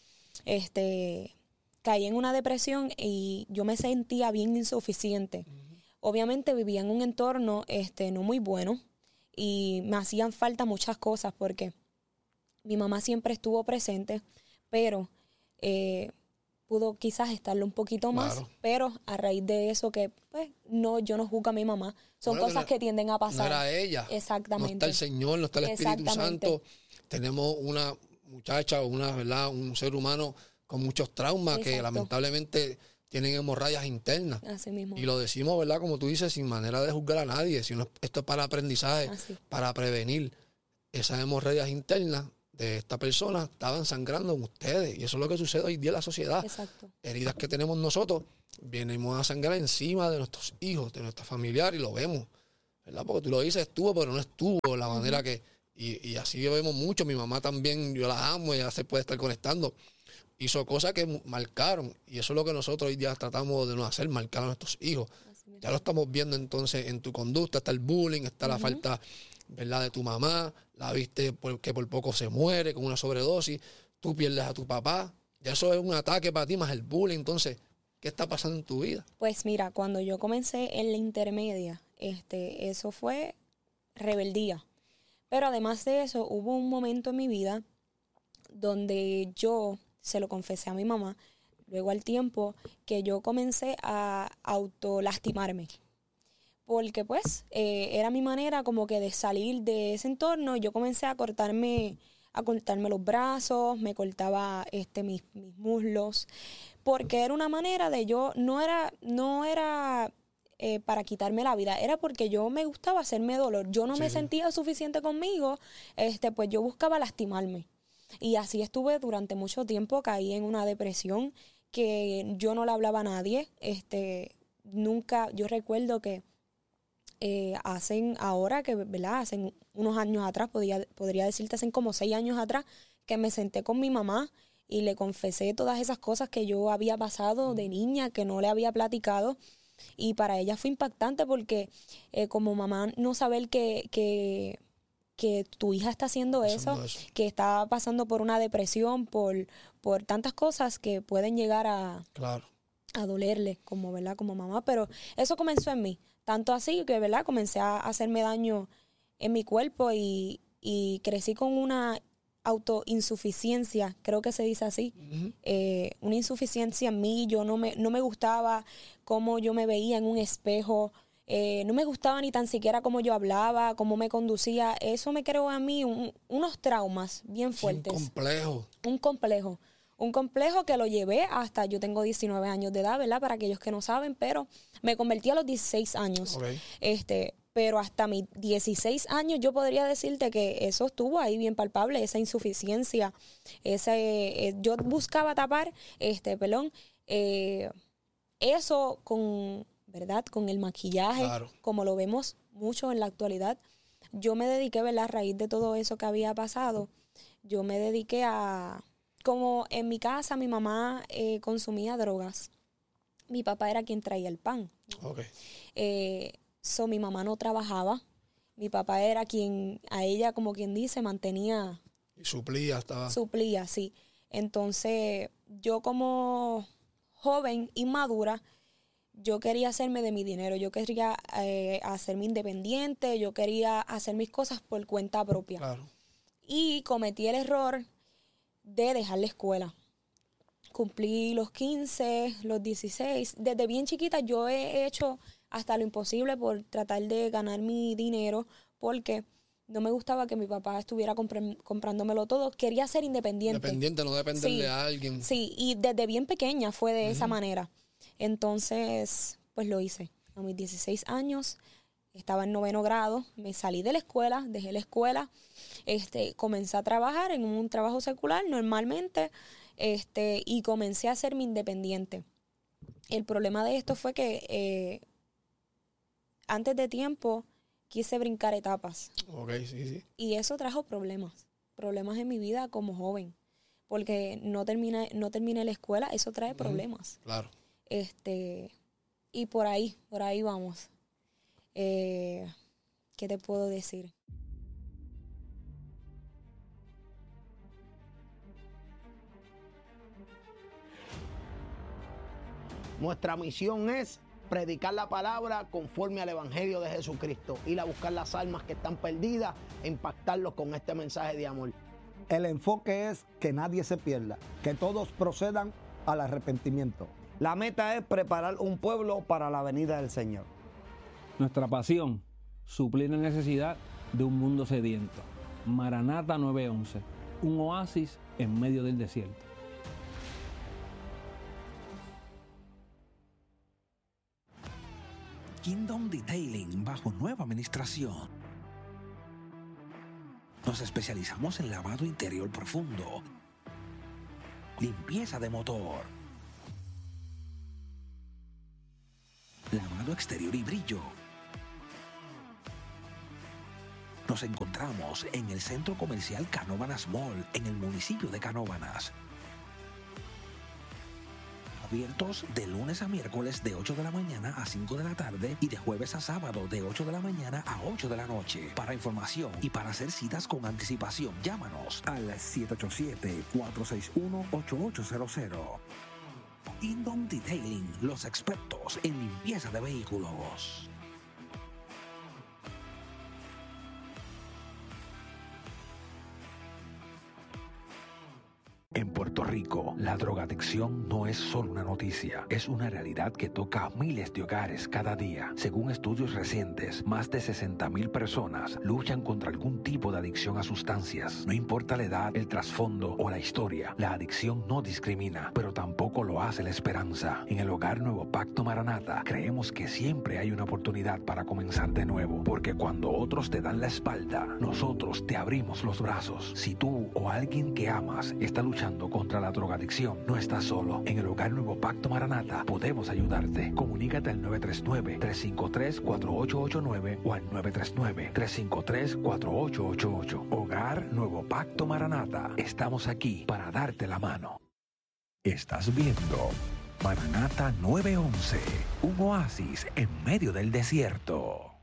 Caí en una depresión y yo me sentía bien insuficiente. Obviamente vivía en un entorno no muy bueno y me hacían falta muchas cosas porque mi mamá siempre estuvo presente, pero pudo quizás estarlo un poquito más, pero a raíz de eso que pues yo no juzgo a mi mamá, son cosas que tienden a pasar. No era ella. Exactamente. No está el Señor, no está el Espíritu Santo. Tenemos una muchacha o un ser humano con muchos traumas que lamentablemente tienen hemorragias internas. Así mismo. Y lo decimos, ¿verdad? Como tú dices, sin manera de juzgar a nadie, sino esto es para aprendizaje, para prevenir esas hemorragias internas. de esta persona estaban sangrando en ustedes. Y eso es lo que sucede hoy día en la sociedad. Exacto. Heridas que tenemos nosotros, venimos a sangrar encima de nuestros hijos, de nuestra familiar, y lo vemos, ¿verdad? Porque tú lo dices, estuvo, pero no estuvo la manera que... Y así vemos mucho. Mi mamá también, yo la amo, ella se puede estar conectando. Hizo cosas que marcaron. Y eso es lo que nosotros hoy día tratamos de no hacer, marcar a nuestros hijos. Ya lo estamos viendo entonces en tu conducta. Está el bullying, está la falta, ¿verdad?, de tu mamá. La viste que por poco se muere con una sobredosis. Tú pierdes a tu papá. Ya eso es un ataque para ti, más el bullying. Entonces, ¿qué está pasando en tu vida? Pues mira, cuando yo comencé en la intermedia, eso fue rebeldía. Pero además de eso, hubo un momento en mi vida donde yo se lo confesé a mi mamá, luego al tiempo, que yo comencé a autolastimarme. Porque pues era mi manera como que de salir de ese entorno. Yo comencé a cortarme los brazos, me cortaba mis muslos, porque era una manera de yo, no era para quitarme la vida, era porque yo me gustaba hacerme dolor. Yo no me sentía suficiente conmigo, pues yo buscaba lastimarme. Y así estuve durante mucho tiempo, caí en una depresión que yo no le hablaba a nadie. Nunca, yo recuerdo que hacen unos años atrás, podría decirte, hacen como 6 años atrás, que me senté con mi mamá y le confesé todas esas cosas que yo había pasado de niña, que no le había platicado. Y para ella fue impactante porque como mamá no saber que tu hija está haciendo eso, que está pasando por una depresión, por tantas cosas que pueden llegar a dolerle como mamá. Pero eso comenzó en mí, tanto así que comencé a hacerme daño en mi cuerpo y crecí con una autoinsuficiencia, creo que se dice así, una insuficiencia en mí. Yo no me gustaba cómo yo me veía en un espejo, no me gustaba ni tan siquiera cómo yo hablaba, cómo me conducía. Eso me creó a mí unos traumas bien fuertes. Un complejo que lo llevé hasta, yo tengo 19 años de edad, ¿verdad? Para aquellos que no saben, pero me convertí a los 16 años. Okay. Pero hasta mis 16 años yo podría decirte que eso estuvo ahí bien palpable, esa insuficiencia, yo buscaba tapar, eso con, ¿verdad?, con el maquillaje, como lo vemos mucho en la actualidad. Yo me dediqué, ¿verdad?, a raíz de todo eso que había pasado, yo me dediqué como en mi casa mi mamá consumía drogas, mi papá era quien traía el pan. Mi mamá no trabajaba, mi papá era a ella, como quien dice, mantenía. Y suplía, sí. Entonces, yo como joven, inmadura, yo quería hacerme de mi dinero, yo quería hacerme independiente, yo quería hacer mis cosas por cuenta propia. Claro. Y cometí el error de dejar la escuela. Cumplí los 15, los 16. Desde bien chiquita yo he hecho hasta lo imposible por tratar de ganar mi dinero, porque no me gustaba que mi papá estuviera comprándomelo todo. Quería ser independiente. Independiente, no depender de alguien. Sí, y desde bien pequeña fue de esa manera. Entonces, pues lo hice. A mis 16 años, estaba en 9º grado, me salí de la escuela, dejé la escuela, comencé a trabajar en un trabajo secular normalmente, y comencé a hacerme independiente. El problema de esto fue que antes de tiempo quise brincar etapas. Sí. Y eso trajo problemas en mi vida como joven, porque no terminé la escuela, eso trae problemas. Claro. Y por ahí vamos. ¿Qué te puedo decir? Nuestra misión es predicar la palabra conforme al Evangelio de Jesucristo, ir a buscar las almas que están perdidas e impactarlos con este mensaje de amor. El enfoque es que nadie se pierda, que todos procedan al arrepentimiento. La meta es preparar un pueblo para la venida del Señor. Nuestra pasión, suplir la necesidad de un mundo sediento. Maranata 911, un oasis en medio del desierto. Kingdom Detailing bajo nueva administración. Nos especializamos en lavado interior profundo, limpieza de motor, lavado exterior y brillo. Nos encontramos en el Centro Comercial Canóvanas Mall, en el municipio de Canóvanas. Abiertos de lunes a miércoles de 8 de la mañana a 5 de la tarde y de jueves a sábado de 8 de la mañana a 8 de la noche. Para información y para hacer citas con anticipación, llámanos al 787-461-8800. Indom Detailing, los expertos en limpieza de vehículos. En Puerto Rico, la drogadicción no es solo una noticia, es una realidad que toca a miles de hogares cada día. Según estudios recientes, más de 60,000 personas luchan contra algún tipo de adicción a sustancias. No importa la edad, el trasfondo o la historia, la adicción no discrimina, pero tampoco lo hace la esperanza. En el Hogar Nuevo Pacto Maranata, creemos que siempre hay una oportunidad para comenzar de nuevo, porque cuando otros te dan la espalda, nosotros te abrimos los brazos. Si tú o alguien que amas está luchando contra la drogadicción, no estás solo. En el Hogar Nuevo Pacto Maranata podemos ayudarte. Comunícate al 939-353-4889 o al 939-353-4888. Hogar Nuevo Pacto Maranata. Estamos aquí para darte la mano. Estás viendo Maranata 911, un oasis en medio del desierto.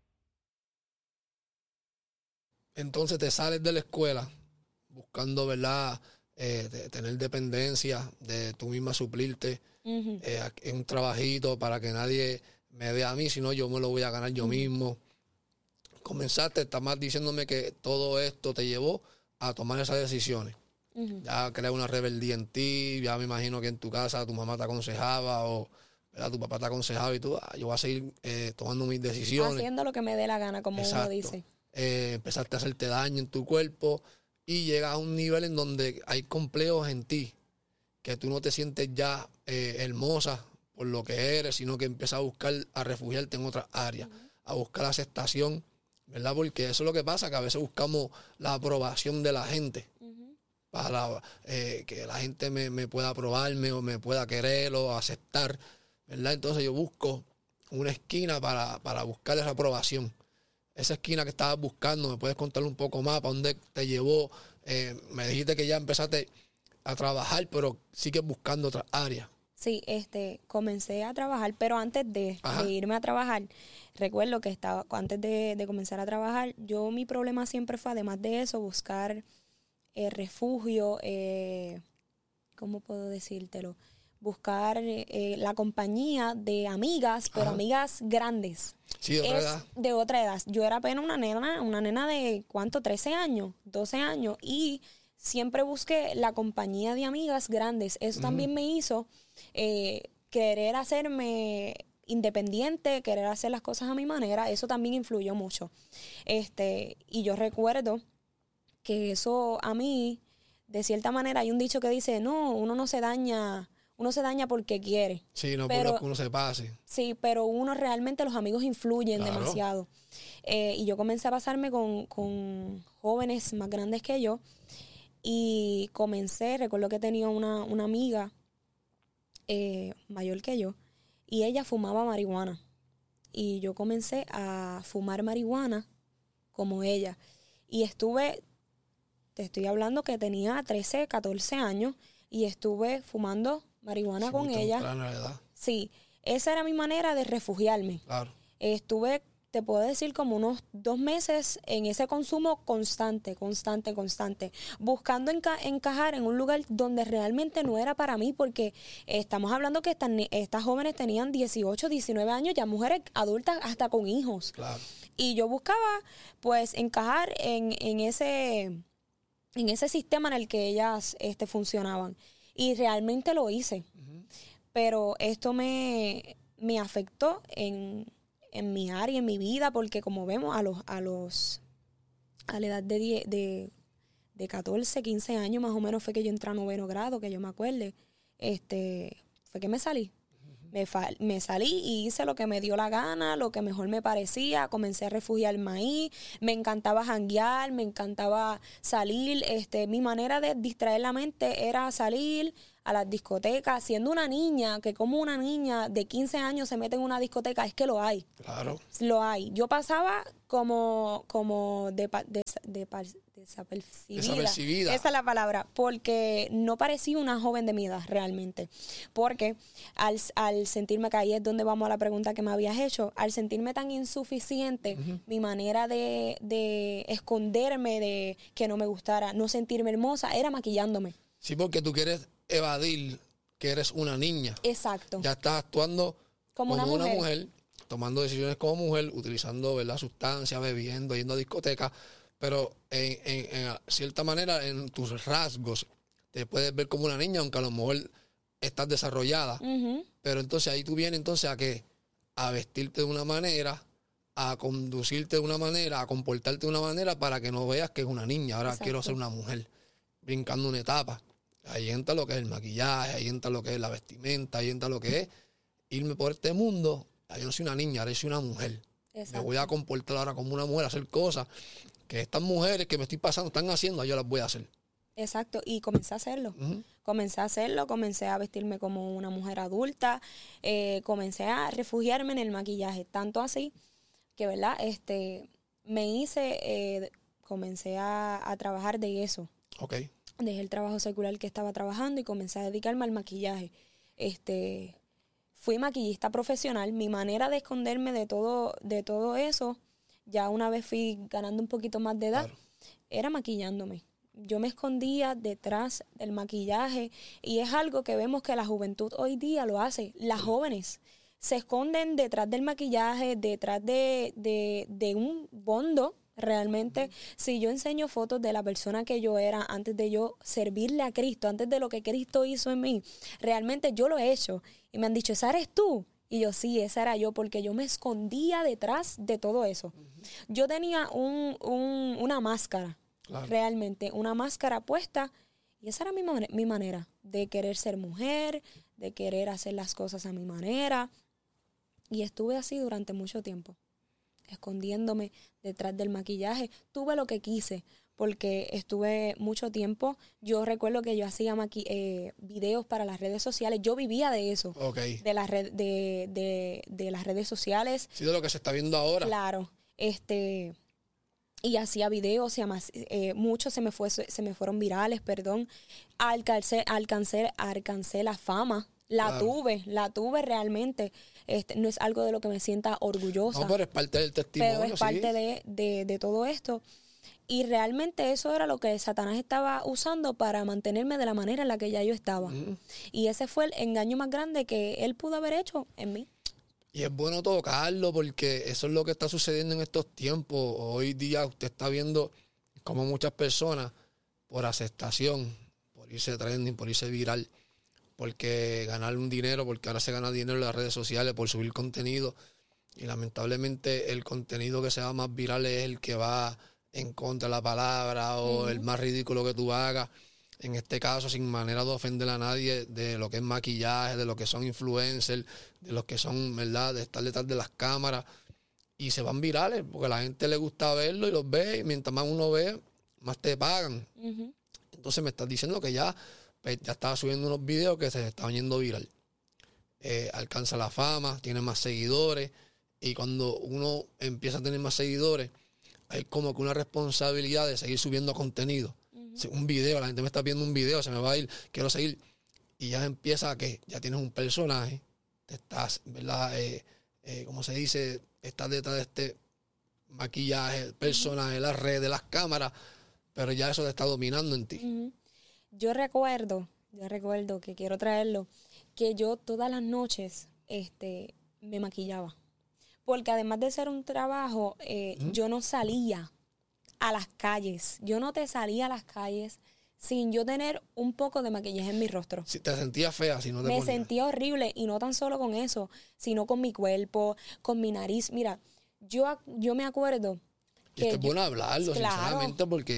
Entonces te sales de la escuela buscando, ¿verdad?, de tener dependencia, de tú misma suplirte en un trabajito para que nadie me vea a mí, sino yo me lo voy a ganar yo mismo. Comenzaste, estás más diciéndome que todo esto te llevó a tomar esas decisiones. Ya crea una rebeldía en ti, ya me imagino que en tu casa tu mamá te aconsejaba o, ¿verdad?, tu papá te aconsejaba y tú, yo voy a seguir tomando mis decisiones. Haciendo lo que me dé la gana, como Exacto. uno dice. Empezaste a hacerte daño en tu cuerpo y llegas a un nivel en donde hay complejos en ti, que tú no te sientes ya hermosa por lo que eres, sino que empiezas a buscar, a refugiarte en otras áreas, a buscar aceptación, ¿verdad? Porque eso es lo que pasa, que a veces buscamos la aprobación de la gente, para que la gente me pueda aprobarme o me pueda querer o aceptar, ¿verdad? Entonces yo busco una esquina para buscar esa aprobación. Esa esquina que estabas buscando, ¿me puedes contar un poco más? ¿Para dónde te llevó? Me dijiste que ya empezaste a trabajar, pero sigues buscando otras áreas. Sí, comencé a trabajar, pero antes de irme a trabajar, recuerdo que antes de comenzar a trabajar, mi problema siempre fue, además de eso, buscar refugio, ¿cómo puedo decírtelo? Buscar la compañía de amigas, pero amigas grandes. Sí, de otra edad. De otra edad. Yo era apenas una nena de, ¿cuánto? 13 años, 12 años. Y siempre busqué la compañía de amigas grandes. Eso también me hizo querer hacerme independiente, querer hacer las cosas a mi manera. Eso también influyó mucho. Y yo recuerdo que eso a mí, de cierta manera, hay un dicho que dice, no, uno se daña porque quiere. Sí, no por lo que uno se pase. Sí, pero uno realmente, los amigos influyen demasiado. Y yo comencé a pasarme con jóvenes más grandes que yo. Y recuerdo que tenía una amiga mayor que yo. Y ella fumaba marihuana. Y yo comencé a fumar marihuana como ella. Y te estoy hablando que tenía 13, 14 años. Y estuve fumando marihuana con ella. Edad. Sí, esa era mi manera de refugiarme. Claro. Estuve, te puedo decir, como unos 2 meses en ese consumo constante, buscando encajar en un lugar donde realmente no era para mí, porque estamos hablando que estas jóvenes tenían 18, 19 años, ya mujeres adultas hasta con hijos. Claro. Y yo buscaba, pues, encajar en ese sistema en el que ellas funcionaban. Y realmente lo hice. Pero esto me afectó en mi área, en mi vida, porque como vemos, a la edad de 14, 15 años más o menos fue que yo entré a 9º grado, que yo me acuerde, fue que me salí. Me salí y hice lo que me dio la gana, lo que mejor me parecía. Comencé a refugiarme ahí. Me encantaba janguear, me encantaba salir. Mi manera de distraer la mente era salir a las discotecas. Siendo una niña, que como una niña de 15 años se mete en una discoteca, es que lo hay. Claro. Lo hay. Yo pasaba como desapercibida. Esa es la palabra, porque no parecía una joven de mi edad realmente. Porque al sentirme, que ahí es donde vamos a la pregunta que me habías hecho, al sentirme tan insuficiente, mi manera de esconderme, de que no me gustara, no sentirme hermosa, era maquillándome. Sí, porque tú quieres evadir que eres una niña. Exacto. Ya estás actuando como una mujer, tomando decisiones como mujer, utilizando, ¿verdad?, sustancias, bebiendo, yendo a discotecas, pero en cierta manera en tus rasgos te puedes ver como una niña, aunque a lo mejor estás desarrollada. Pero entonces ahí tú vienes entonces a vestirte de una manera, a conducirte de una manera, a comportarte de una manera para que no veas que es una niña. Ahora Exacto. quiero ser una mujer, brincando una etapa. Ahí entra lo que es el maquillaje, ahí entra lo que es la vestimenta, ahí entra lo que es irme por este mundo. Yo no soy una niña, ahora soy una mujer. Exacto. Me voy a comportar ahora como una mujer, hacer cosas que estas mujeres que me estoy pasando están haciendo, yo las voy a hacer. Exacto, y comencé a hacerlo. Comencé a vestirme como una mujer adulta, comencé a refugiarme en el maquillaje, tanto así que, ¿verdad? Comencé a trabajar de eso. Ok. Dejé el trabajo secular que estaba trabajando y comencé a dedicarme al maquillaje. Fui maquillista profesional. Mi manera de esconderme de todo eso, ya una vez fui ganando un poquito más de edad, era maquillándome. Yo me escondía detrás del maquillaje y es algo que vemos que la juventud hoy día lo hace. Las jóvenes se esconden detrás del maquillaje, detrás de un bondo. Realmente, si yo enseño fotos de la persona que yo era antes de yo servirle a Cristo, antes de lo que Cristo hizo en mí, realmente yo lo he hecho. Y me han dicho, ¿esa eres tú? Y yo, sí, esa era yo, porque yo me escondía detrás de todo eso. Yo tenía una máscara, realmente, una máscara puesta, y esa era mi manera de querer ser mujer, de querer hacer las cosas a mi manera. Y estuve así durante mucho tiempo, escondiéndome detrás del maquillaje. Tuve lo que quise, porque estuve mucho tiempo. Yo recuerdo que yo hacía videos para las redes sociales. Yo vivía de eso, de las redes sociales. Sí, de lo que se está viendo ahora. Claro, y hacía videos, muchos se me fueron virales, perdón. Alcancé la fama. La tuve realmente. No es algo de lo que me sienta orgullosa. No, pero es parte del testimonio. Pero es parte de todo esto. Y realmente eso era lo que Satanás estaba usando para mantenerme de la manera en la que ya yo estaba. Y ese fue el engaño más grande que él pudo haber hecho en mí. Y es bueno tocarlo porque eso es lo que está sucediendo en estos tiempos. Hoy día usted está viendo como muchas personas, por aceptación, por irse trending, por irse viral, porque ganar un dinero, porque ahora se gana dinero en las redes sociales por subir contenido, y lamentablemente el contenido que se va más viral es el que va en contra de la palabra o el más ridículo que tú hagas, en este caso sin manera de ofender a nadie, de lo que es maquillaje, de lo que son influencers, de los que son, ¿verdad?, de estar detrás de las cámaras, y se van virales porque a la gente le gusta verlo y los ve, y mientras más uno ve, más te pagan. Entonces me estás diciendo que ya estaba subiendo unos videos que se estaban yendo viral. Alcanza la fama, tiene más seguidores, y cuando uno empieza a tener más seguidores, hay como que una responsabilidad de seguir subiendo contenido. Un video, la gente me está viendo un video, se me va a ir, quiero seguir, y ya empieza a que ya tienes un personaje, te estás, ¿verdad? ¿Cómo se dice? Estás detrás de este maquillaje, el personaje, las redes, las cámaras, pero ya eso te está dominando en ti. Yo recuerdo que quiero traerlo, que yo todas las noches me maquillaba. Porque además de ser un trabajo, yo no salía a las calles. Yo no te salía a las calles sin yo tener un poco de maquillaje en mi rostro. Si te sentías fea, si no te ponías. Me sentía horrible, y no tan solo con eso, sino con mi cuerpo, con mi nariz. Mira, yo me acuerdo que esto es bueno hablarlo, claro, sinceramente, porque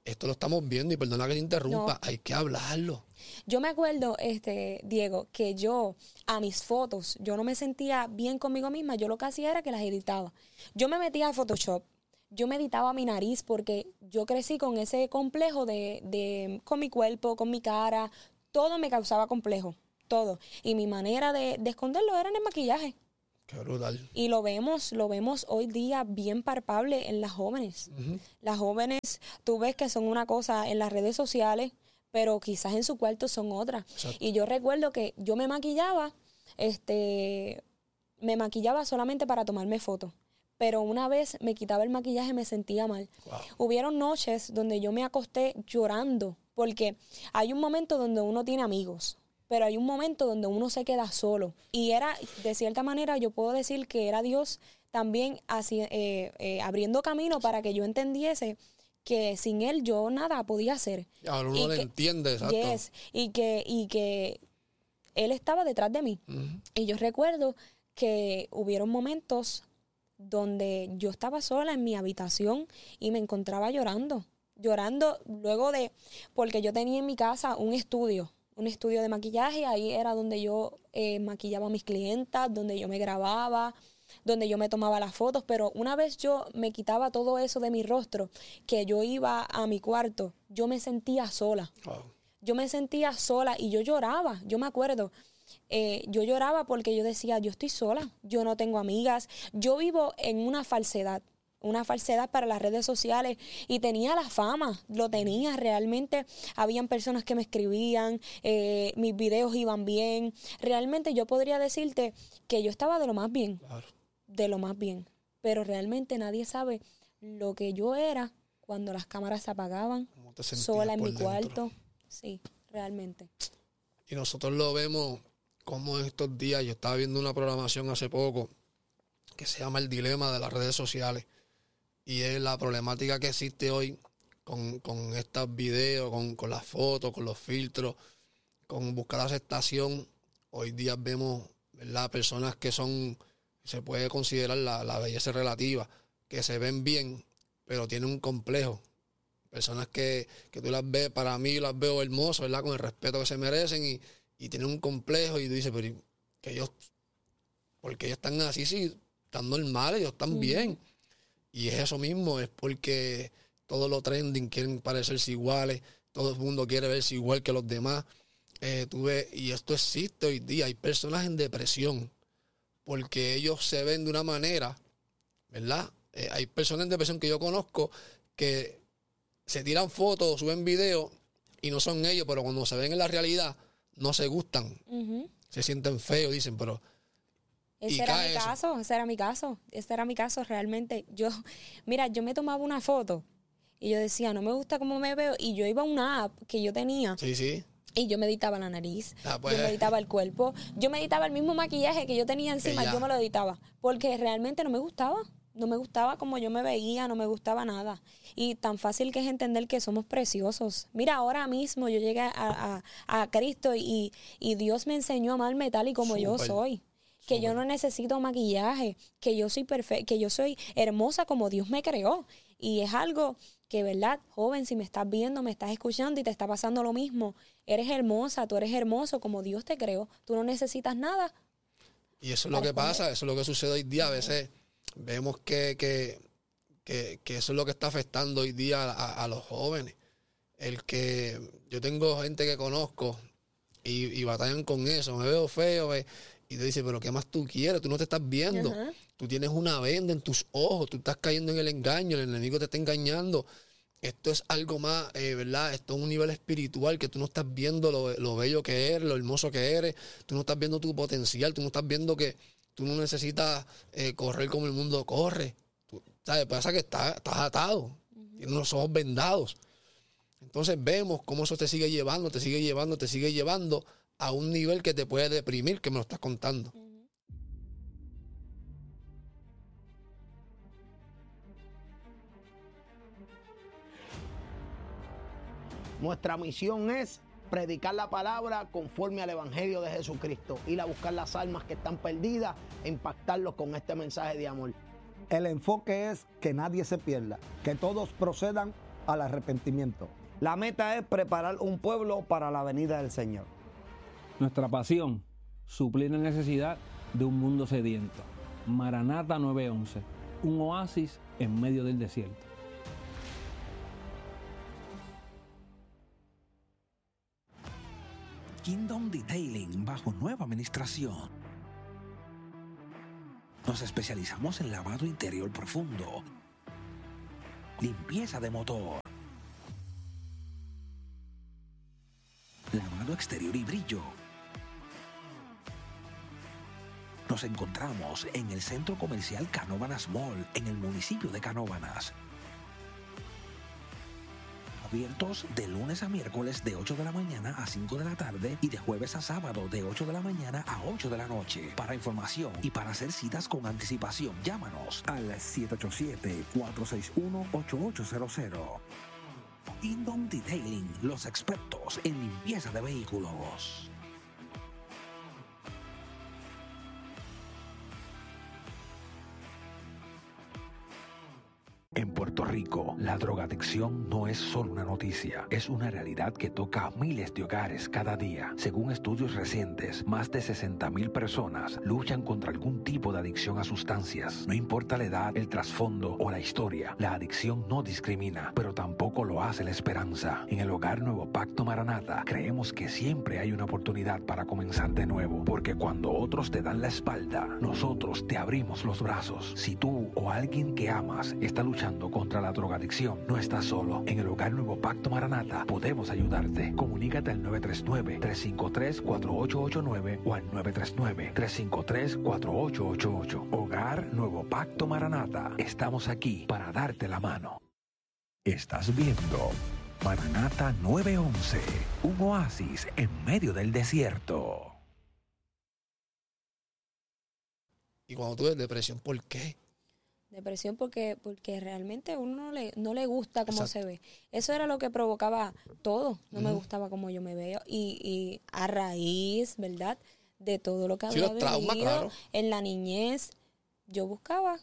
esto lo estamos viendo y perdona que te interrumpa, hay que hablarlo. Yo me acuerdo, Diego, que yo a mis fotos, yo no me sentía bien conmigo misma, yo lo que hacía era que las editaba. Yo me metía a Photoshop, yo me editaba mi nariz porque yo crecí con ese complejo con mi cuerpo, con mi cara, todo me causaba complejo, todo. Y mi manera de esconderlo era en el maquillaje. Qué brutal. Y lo vemos hoy día bien palpable en las jóvenes. Las jóvenes, tú ves que son una cosa en las redes sociales, pero quizás en su cuarto son otra. Exacto. Y yo recuerdo que yo me maquillaba solamente para tomarme fotos. Pero una vez me quitaba el maquillaje me sentía mal. Wow. Hubieron noches donde yo me acosté llorando, porque hay un momento donde uno tiene amigos, pero hay un momento donde uno se queda solo. Y era, de cierta manera, yo puedo decir que era Dios también abriendo camino para que yo entendiese que sin Él yo nada podía hacer. Ahora uno lo entiende, exacto. Yes, y que Él estaba detrás de mí. Y yo recuerdo que hubieron momentos donde yo estaba sola en mi habitación y me encontraba llorando luego porque yo tenía en mi casa un estudio de maquillaje. Ahí era donde yo maquillaba a mis clientas, donde yo me grababa, donde yo me tomaba las fotos, pero una vez yo me quitaba todo eso de mi rostro, que yo iba a mi cuarto, yo me sentía sola. Wow. Yo me sentía sola y yo lloraba, yo me acuerdo. Yo lloraba porque yo decía, yo estoy sola, yo no tengo amigas, yo vivo en una falsedad para las redes sociales y tenía la fama, lo tenía realmente, habían personas que me escribían, mis videos iban bien, realmente yo podría decirte que yo estaba de lo más bien, Claro. de lo más bien, pero realmente nadie sabe lo que yo era cuando las cámaras se apagaban, ¿Cómo te sentías sola en por mi dentro? cuarto, sí, realmente. Y nosotros lo vemos como en estos días. Yo estaba viendo una programación hace poco que se llama El Dilema de las Redes Sociales. Y es la problemática que existe hoy con estos videos, con las fotos, con los filtros, con buscar aceptación. Hoy día vemos, ¿verdad?, personas que se puede considerar la belleza relativa, que se ven bien, pero tienen un complejo. Personas que tú las ves, para mí las veo hermosas, ¿verdad?, con el respeto que se merecen y tienen un complejo y tú dices, pero porque ellos están así, sí, están normales, ellos están bien. Y es eso mismo, es porque todo lo trending quieren parecerse iguales, todo el mundo quiere verse igual que los demás. Tú ves, y esto existe hoy día. Hay personas en depresión porque ellos se ven de una manera, ¿verdad? Hay personas en depresión que yo conozco que se tiran fotos, suben videos y no son ellos, pero cuando se ven en la realidad no se gustan, se sienten feos, dicen, pero... Ese era mi caso realmente. Yo me tomaba una foto y yo decía, no me gusta cómo me veo, y yo iba a una app que yo tenía. Sí. Y yo me editaba la nariz, Pues, yo me editaba el cuerpo, yo me editaba el mismo maquillaje que yo tenía encima, yo me lo editaba, porque realmente no me gustaba como yo me veía, no me gustaba nada. Y tan fácil que es entender que somos preciosos. Mira, ahora mismo yo llegué a Cristo y Dios me enseñó a amarme tal y como yo soy. Que yo no necesito maquillaje, que yo soy perfecta, que yo soy hermosa como Dios me creó. Y es algo que, ¿verdad? Joven, si me estás viendo, me estás escuchando y te está pasando lo mismo, eres hermosa, tú eres hermoso como Dios te creó. Tú no necesitas nada. Y eso es lo que pasa, eso es lo que sucede hoy día. A veces vemos que eso es lo que está afectando hoy día a los jóvenes. El que yo tengo gente que conozco y batallan con eso, me veo feo, y te dice, pero ¿qué más tú quieres? Tú no te estás viendo. Tú tienes una venda en tus ojos, tú estás cayendo en el engaño, el enemigo te está engañando. Esto es algo más, ¿verdad? Esto es un nivel espiritual que tú no estás viendo lo bello que eres, lo hermoso que eres. Tú no estás viendo tu potencial, tú no estás viendo que tú no necesitas correr como el mundo corre. ¿Sabes? Pasa que estás atado, tienes los ojos vendados. Entonces vemos cómo eso te sigue llevando a un nivel que te puede deprimir, que me lo estás contando. Nuestra misión es predicar la palabra conforme al Evangelio de Jesucristo, ir a buscar las almas que están perdidas e impactarlos con este mensaje de amor. El enfoque es que nadie se pierda, que todos procedan al arrepentimiento. La meta es preparar un pueblo para la venida del Señor. Nuestra pasión, suplir la necesidad de un mundo sediento. Maranata 911, un oasis en medio del desierto. Kingdom Detailing bajo nueva administración. Nos especializamos en lavado interior profundo, limpieza de motor, lavado exterior y brillo. Nos encontramos en el Centro Comercial Canóvanas Mall, en el municipio de Canóvanas. Abiertos de lunes a miércoles de 8 de la mañana a 5 de la tarde y de jueves a sábado de 8 de la mañana a 8 de la noche. Para información y para hacer citas con anticipación, llámanos al 787-461-8800. Kingdom Detailing, los expertos en limpieza de vehículos. En Puerto Rico, la drogadicción no es solo una noticia, es una realidad que toca a miles de hogares cada día. Según estudios recientes, más de 60,000 personas luchan contra algún tipo de adicción a sustancias. No importa la edad, el trasfondo o la historia, la adicción no discrimina, pero tampoco lo hace la esperanza. En el Hogar Nuevo Pacto Maranata, creemos que siempre hay una oportunidad para comenzar de nuevo, porque cuando otros te dan la espalda, nosotros te abrimos los brazos. Si tú o alguien que amas está luchando contra la drogadicción, no estás solo. En el Hogar Nuevo Pacto Maranata podemos ayudarte. Comunícate al 939-353-4889 o al 939-353-4888. Hogar Nuevo Pacto Maranata. Estamos aquí para darte la mano. Estás viendo Maranata 911, un oasis en medio del desierto. Y cuando tuve depresión, ¿por qué? Depresión porque realmente a uno no le gusta cómo Exacto. se ve. Eso era lo que provocaba todo. No me gustaba cómo yo me veo. Y a raíz, ¿verdad?, de todo lo que Sí, había los traumas, vivido claro. en la niñez, yo buscaba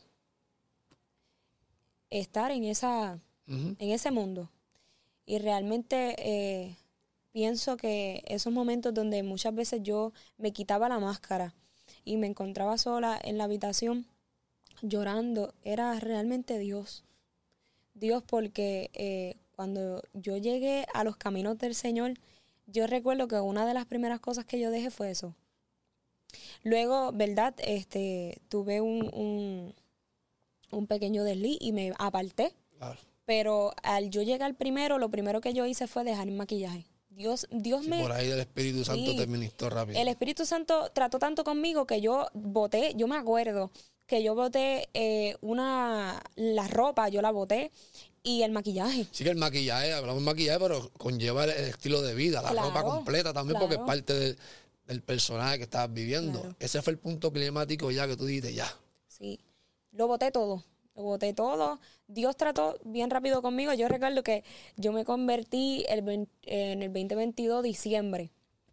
estar en ese mundo. Y realmente pienso que esos momentos donde muchas veces yo me quitaba la máscara y me encontraba sola en la habitación llorando, era realmente Dios. Dios, porque cuando yo llegué a los caminos del Señor, yo recuerdo que una de las primeras cosas que yo dejé fue eso. Luego, ¿verdad? Tuve un pequeño desliz y me aparté. Claro. Pero al yo llegar primero, lo primero que yo hice fue dejar el maquillaje. Dios Sí, me... por ahí el Espíritu Santo Sí. te ministró rápido. El Espíritu Santo trató tanto conmigo que yo boté, yo me acuerdo que yo boté la ropa, yo la boté, y el maquillaje. Sí, que el maquillaje, hablamos de maquillaje, pero conlleva el estilo de vida, la Claro, ropa completa también, porque es claro. parte del personaje que estabas viviendo. Claro. Ese fue el punto climático ya que tú dijiste, ya. Sí, lo boté todo. Lo boté todo. Dios trató bien rápido conmigo. Yo recuerdo que yo me convertí en el 2022, diciembre.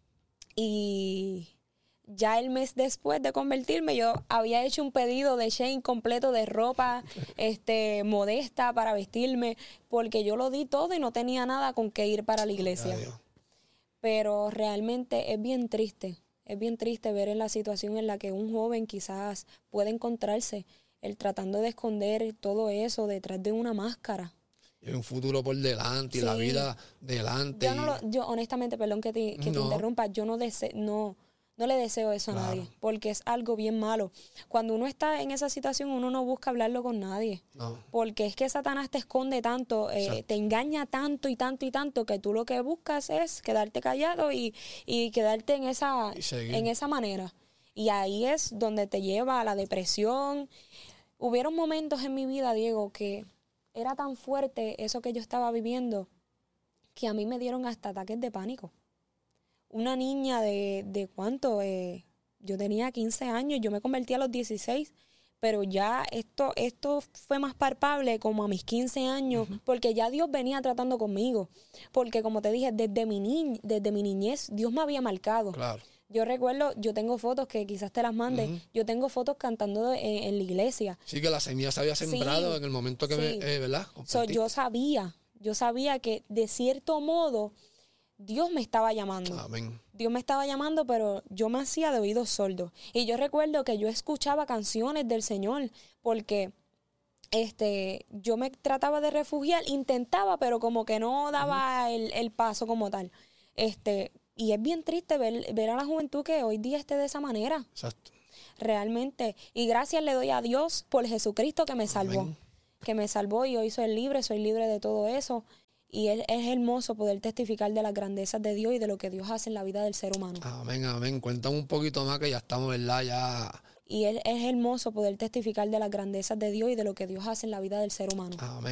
Y ya el mes después de convertirme, yo había hecho un pedido de Shein completo de ropa modesta para vestirme, porque yo lo di todo y no tenía nada con qué ir para la iglesia. Ya, Dios. Pero realmente es bien triste ver en la situación en la que un joven quizás puede encontrarse, él tratando de esconder todo eso detrás de una máscara. Y hay un futuro por delante y la Sí. vida delante. Yo honestamente, perdón que te No. interrumpa, yo no le deseo eso a Claro. nadie, porque es algo bien malo. Cuando uno está en esa situación, uno no busca hablarlo con nadie, No. porque es que Satanás te esconde tanto, Exacto. te engaña tanto y tanto y tanto, que tú lo que buscas es quedarte callado y quedarte en Y seguir. esa manera. Y ahí es donde te lleva a la depresión. Hubieron momentos en mi vida, Diego, que era tan fuerte eso que yo estaba viviendo, que a mí me dieron hasta ataques de pánico. Una niña de ¿cuánto? Yo tenía 15 años, yo me convertí a los 16, pero ya esto fue más palpable como a mis 15 años, porque ya Dios venía tratando conmigo. Porque como te dije, desde mi niñez, Dios me había marcado. Claro. Yo recuerdo, yo tengo fotos que quizás te las mande, Ujú. yo tengo fotos cantando en la iglesia. Sí, que la semilla se había sembrado Sí, en el momento que sí. ¿verdad? So, Compartiste. yo Yo sabía que de cierto modo Dios me estaba llamando. Amén. Dios me estaba llamando, pero yo me hacía de oídos sordos. Y yo recuerdo que yo escuchaba canciones del Señor porque yo me trataba de refugiar, intentaba, pero como que no daba el paso como tal. Y es bien triste ver a la juventud que hoy día esté de esa manera. Exacto. Realmente. Y gracias le doy a Dios por Jesucristo que me salvó. Amén. Que me salvó y hoy soy libre de todo eso. Y es hermoso poder testificar de las grandezas de Dios y de lo que Dios hace en la vida del ser humano. Amén, amén. Cuéntame un poquito más que ya estamos, ¿verdad? Ya. Y es hermoso poder testificar de las grandezas de Dios y de lo que Dios hace en la vida del ser humano. Amén.